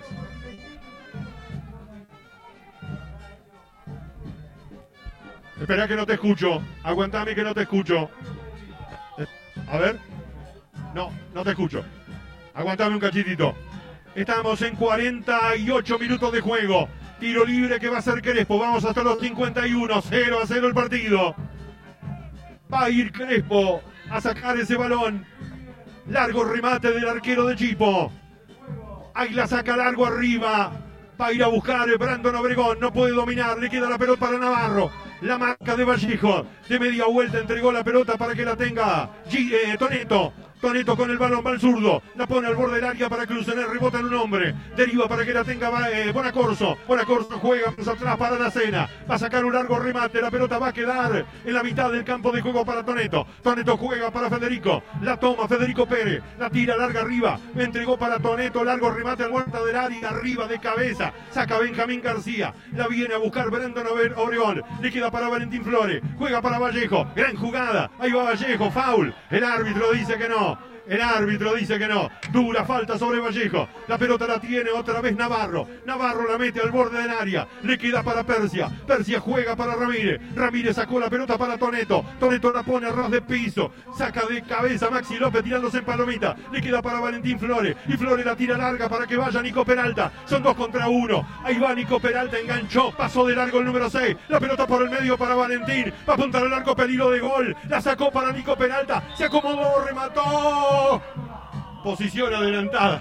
Espera que no te escucho. Aguantame que no te escucho. A ver. No, no te escucho. Aguantame un cachitito. Estamos en cuarenta y ocho minutos de juego. Tiro libre que va a ser Crespo. Vamos hasta los cincuenta y uno. cero a cero el partido. Va a ir Crespo a sacar ese balón. Largo remate del arquero de Chipo. Ahí la saca largo arriba. Va a ir a buscar el Brandon Obregón. No puede dominar. Le queda la pelota para Navarro. La marca de Vallejo. De media vuelta entregó la pelota para que la tenga G eh, Toneto. Toneto con el balón, va al zurdo, la pone al borde del área para Clusener, rebota en un hombre, deriva para que la tenga eh, Bonacorso, Bonacorso juega más atrás para la cena, va a sacar un largo remate, la pelota va a quedar en la mitad del campo de juego para Toneto, Toneto juega para Federico, la toma Federico Pérez, la tira larga arriba, entregó para Toneto, largo remate al vuelta del área, arriba de cabeza, saca Benjamín García, la viene a buscar Brandon Obregón, le queda para Valentín Flores, juega para Vallejo, gran jugada, ahí va Vallejo, foul, el árbitro dice que no. El árbitro dice que no. Dura falta sobre Vallejo. La pelota la tiene otra vez Navarro. Navarro la mete al borde del área. Le queda para Persia. Persia juega para Ramírez. Ramírez sacó la pelota para Toneto. Toneto la pone a ras de piso. Saca de cabeza Maxi López tirándose en palomita. Le queda para Valentín Flores. Y Flores la tira larga para que vaya Nico Peralta. Son dos contra uno. Ahí va Nico Peralta. Enganchó. Pasó de largo el número seis. La pelota por el medio para Valentín. Va a apuntar al arco, peligro de gol. La sacó para Nico Peralta. Se acomodó. Remató. Posición adelantada.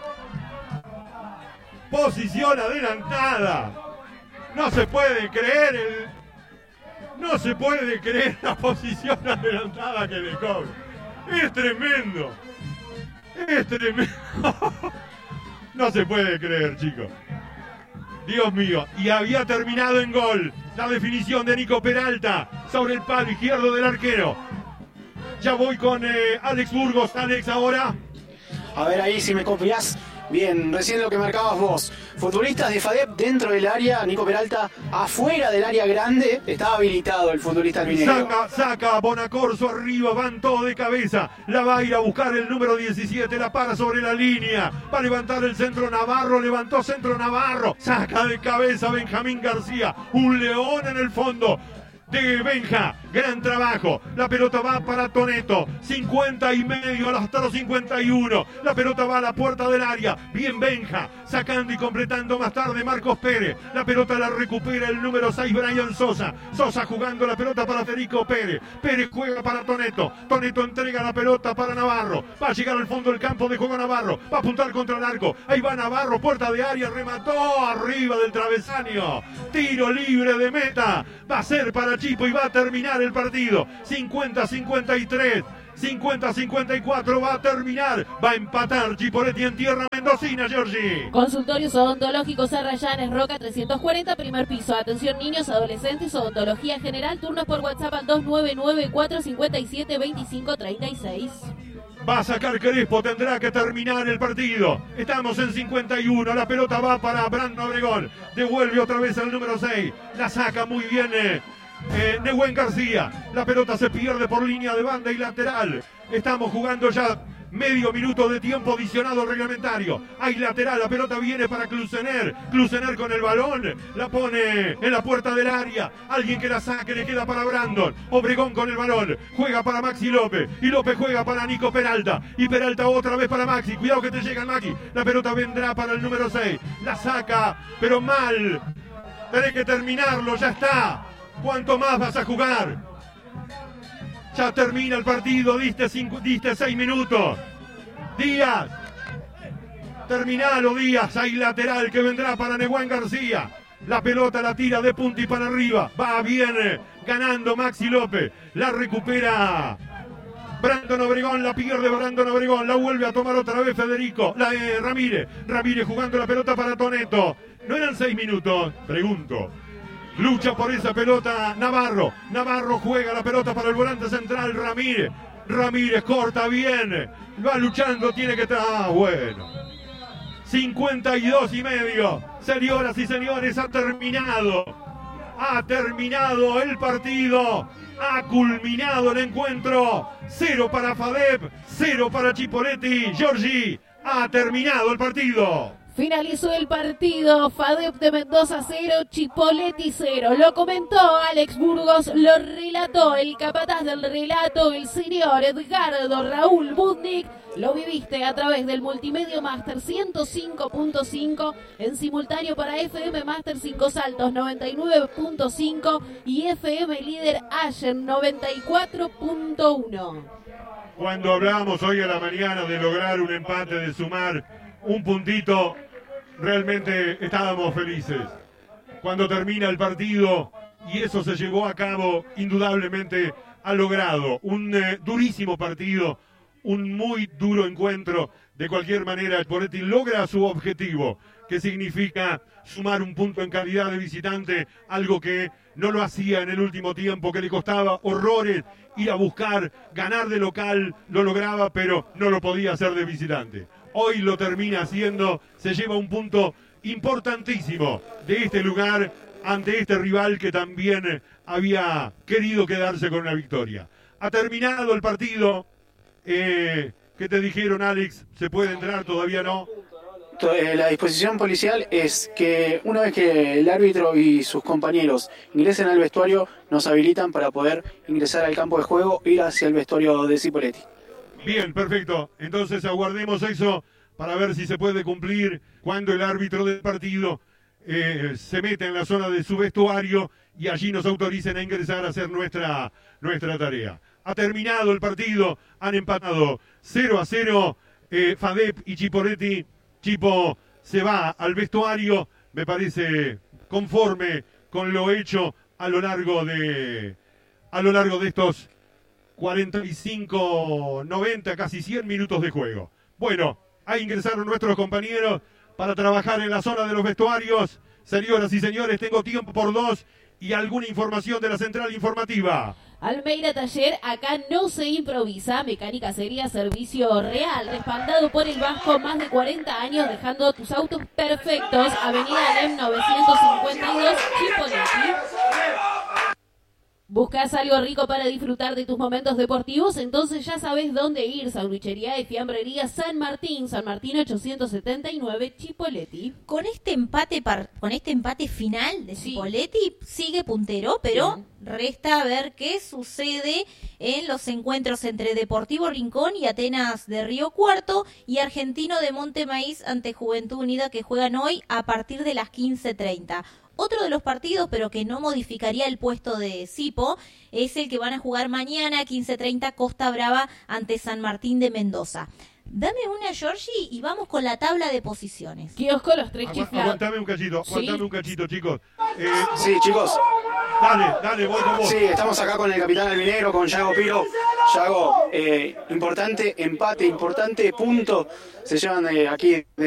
Posición adelantada. No se puede creer el... No se puede creer la posición adelantada que le cobra. Es tremendo. Es tremendo. No se puede creer, chicos. Dios mío. Y había terminado en gol. La definición de Nico Peralta sobre el palo izquierdo del arquero. Ya voy con eh, Alex Burgos. Alex, ahora. A ver ahí si me copias. Bien, recién lo que marcabas vos. Futbolistas de Fadep dentro del área, Nico Peralta afuera del área grande. Estaba habilitado el futbolista albinegro. Saca, saca Bonacorso arriba, van todo de cabeza. La va a ir a buscar el número diecisiete, la para sobre la línea. Va a levantar el centro Navarro, levantó centro Navarro. Saca de cabeza Benjamín García. Un león en el fondo de Benja. Gran trabajo. La pelota va para Toneto. cincuenta y medio hasta los cincuenta y uno. La pelota va a la puerta del área. Bien Benja. Sacando y completando más tarde Marcos Pérez. La pelota la recupera el número seis, Brian Sosa. Sosa jugando la pelota para Federico Pérez. Pérez juega para Toneto. Toneto entrega la pelota para Navarro. Va a llegar al fondo del campo de juego Navarro. Va a apuntar contra el arco. Ahí va Navarro. Puerta de área. Remató arriba del travesaño. Tiro libre de meta. Va a ser para Chipo y va a terminar el partido. cincuenta a cincuenta y tres. cincuenta a cincuenta y cuatro va a terminar. Va a empatar Chipoletti en tierra mendocina, Giorgi. Consultorios odontológicos Arrayanes Roca trescientos cuarenta, primer piso. Atención niños, adolescentes, odontología general. Turnos por WhatsApp al dos nueve nueve cuatro cinco siete dos cinco tres seis. Va a sacar Crespo, tendrá que terminar el partido. Estamos en cincuenta y uno, la pelota va para Brandon Obregón. Devuelve otra vez al número seis. La saca muy bien eh, eh, Nehuen García. La pelota se pierde por línea de banda y lateral. Estamos jugando ya medio minuto de tiempo adicionado reglamentario. Hay lateral, la pelota viene para Clusener. Clusener con el balón, la pone en la puerta del área. Alguien que la saque, le queda para Brandon. Obregón con el balón, juega para Maxi López. Y López juega para Nico Peralta. Y Peralta otra vez para Maxi. Cuidado que te llega el Maxi. La pelota vendrá para el número seis. La saca, pero mal. Tenés que terminarlo, ya está. ¿Cuánto más vas a jugar? Ya termina el partido, diste, cinco, diste seis minutos. Díaz. Terminalo, Díaz. Hay lateral que vendrá para Nehuen García. La pelota la tira de punta y para arriba. Va bien, ganando Maxi López. La recupera Brandon Obregón, la pierde Brandon Obregón. La vuelve a tomar otra vez Federico. La de Ramírez. Ramírez jugando la pelota para Toneto. ¿No eran seis minutos? Pregunto. Lucha por esa pelota Navarro. Navarro juega la pelota para el volante central Ramírez. Ramírez corta bien. Va luchando, tiene que estar. Ah, bueno. cincuenta y dos y medio. Señoras y señores, ha terminado. Ha terminado el partido. Ha culminado el encuentro. Cero para Fadep, cero para Chipoletti. Giorgi, ha terminado el partido. Finalizó el partido, Fadep de Mendoza cero, Chipoletti cero. Lo comentó Alex Burgos, lo relató el capataz del relato, el señor Edgardo Raúl Budnik. Lo viviste a través del Multimedio Master ciento cinco punto cinco, en simultáneo para F M Master cinco Saltos noventa y nueve punto cinco y F M Líder Allen noventa y cuatro punto uno. Cuando hablamos hoy a la mañana de lograr un empate, de sumar un puntito, realmente estábamos felices. Cuando termina el partido y eso se llevó a cabo, indudablemente ha logrado un eh, durísimo partido, un muy duro encuentro. De cualquier manera, Chipoletti logra su objetivo, que significa sumar un punto en calidad de visitante, algo que no lo hacía en el último tiempo, que le costaba horrores ir a buscar, ganar de local, lo lograba, pero no lo podía hacer de visitante. Hoy lo termina haciendo, se lleva un punto importantísimo de este lugar ante este rival que también había querido quedarse con una victoria. Ha terminado el partido. Eh, ¿Qué te dijeron, Alex? ¿Se puede entrar? ¿Todavía no? La disposición policial es que una vez que el árbitro y sus compañeros ingresen al vestuario, nos habilitan para poder ingresar al campo de juego e ir hacia el vestuario de Chipoletti. Bien, perfecto. Entonces aguardemos eso para ver si se puede cumplir cuando el árbitro del partido eh, se mete en la zona de su vestuario y allí nos autoricen a ingresar a hacer nuestra, nuestra tarea. Ha terminado el partido, han empatado cero a cero eh, Fadep y Chipoletti. Chipo se va al vestuario, me parece conforme con lo hecho a lo largo de, a lo largo de estos cuarenta y cinco, noventa, casi cien minutos de juego. Bueno, ahí ingresaron nuestros compañeros para trabajar en la zona de los vestuarios. Señoras y señores, tengo tiempo por dos y alguna información de la central informativa. Almeida Taller, acá no se improvisa, mecánica sería servicio real, respaldado por el Vasco, más de cuarenta años dejando tus autos perfectos. Avenida Alem novecientos cincuenta y dos, Chipoletti. ¿Buscas algo rico para disfrutar de tus momentos deportivos? Entonces ya sabes dónde ir. Sandwichería y Fiambrería San Martín, San Martín ochocientos setenta y nueve, Chipoleti. Con este empate par, con este empate final de Sí. Chipoleti sigue puntero, pero Bien. resta ver qué sucede en los encuentros entre Deportivo Rincón y Atenas de Río Cuarto y Argentino de Monte Maíz ante Juventud Unida, que juegan hoy a partir de las quince treinta. Otro de los partidos, pero que no modificaría el puesto de Sipo, es el que van a jugar mañana a quince treinta Costa Brava ante San Martín de Mendoza. Dame una, Georgie, y vamos con la tabla de posiciones. Kiosco Los Tres Agu- Chiflados. aguantame un cachito, Sí. aguantame un cachito, chicos. Eh, Sí, chicos. dale, dale, voy con vos. Sí, estamos acá con el capitán albinegro, con Yago Piro. Yago, eh, importante empate, importante punto se llevan de aquí de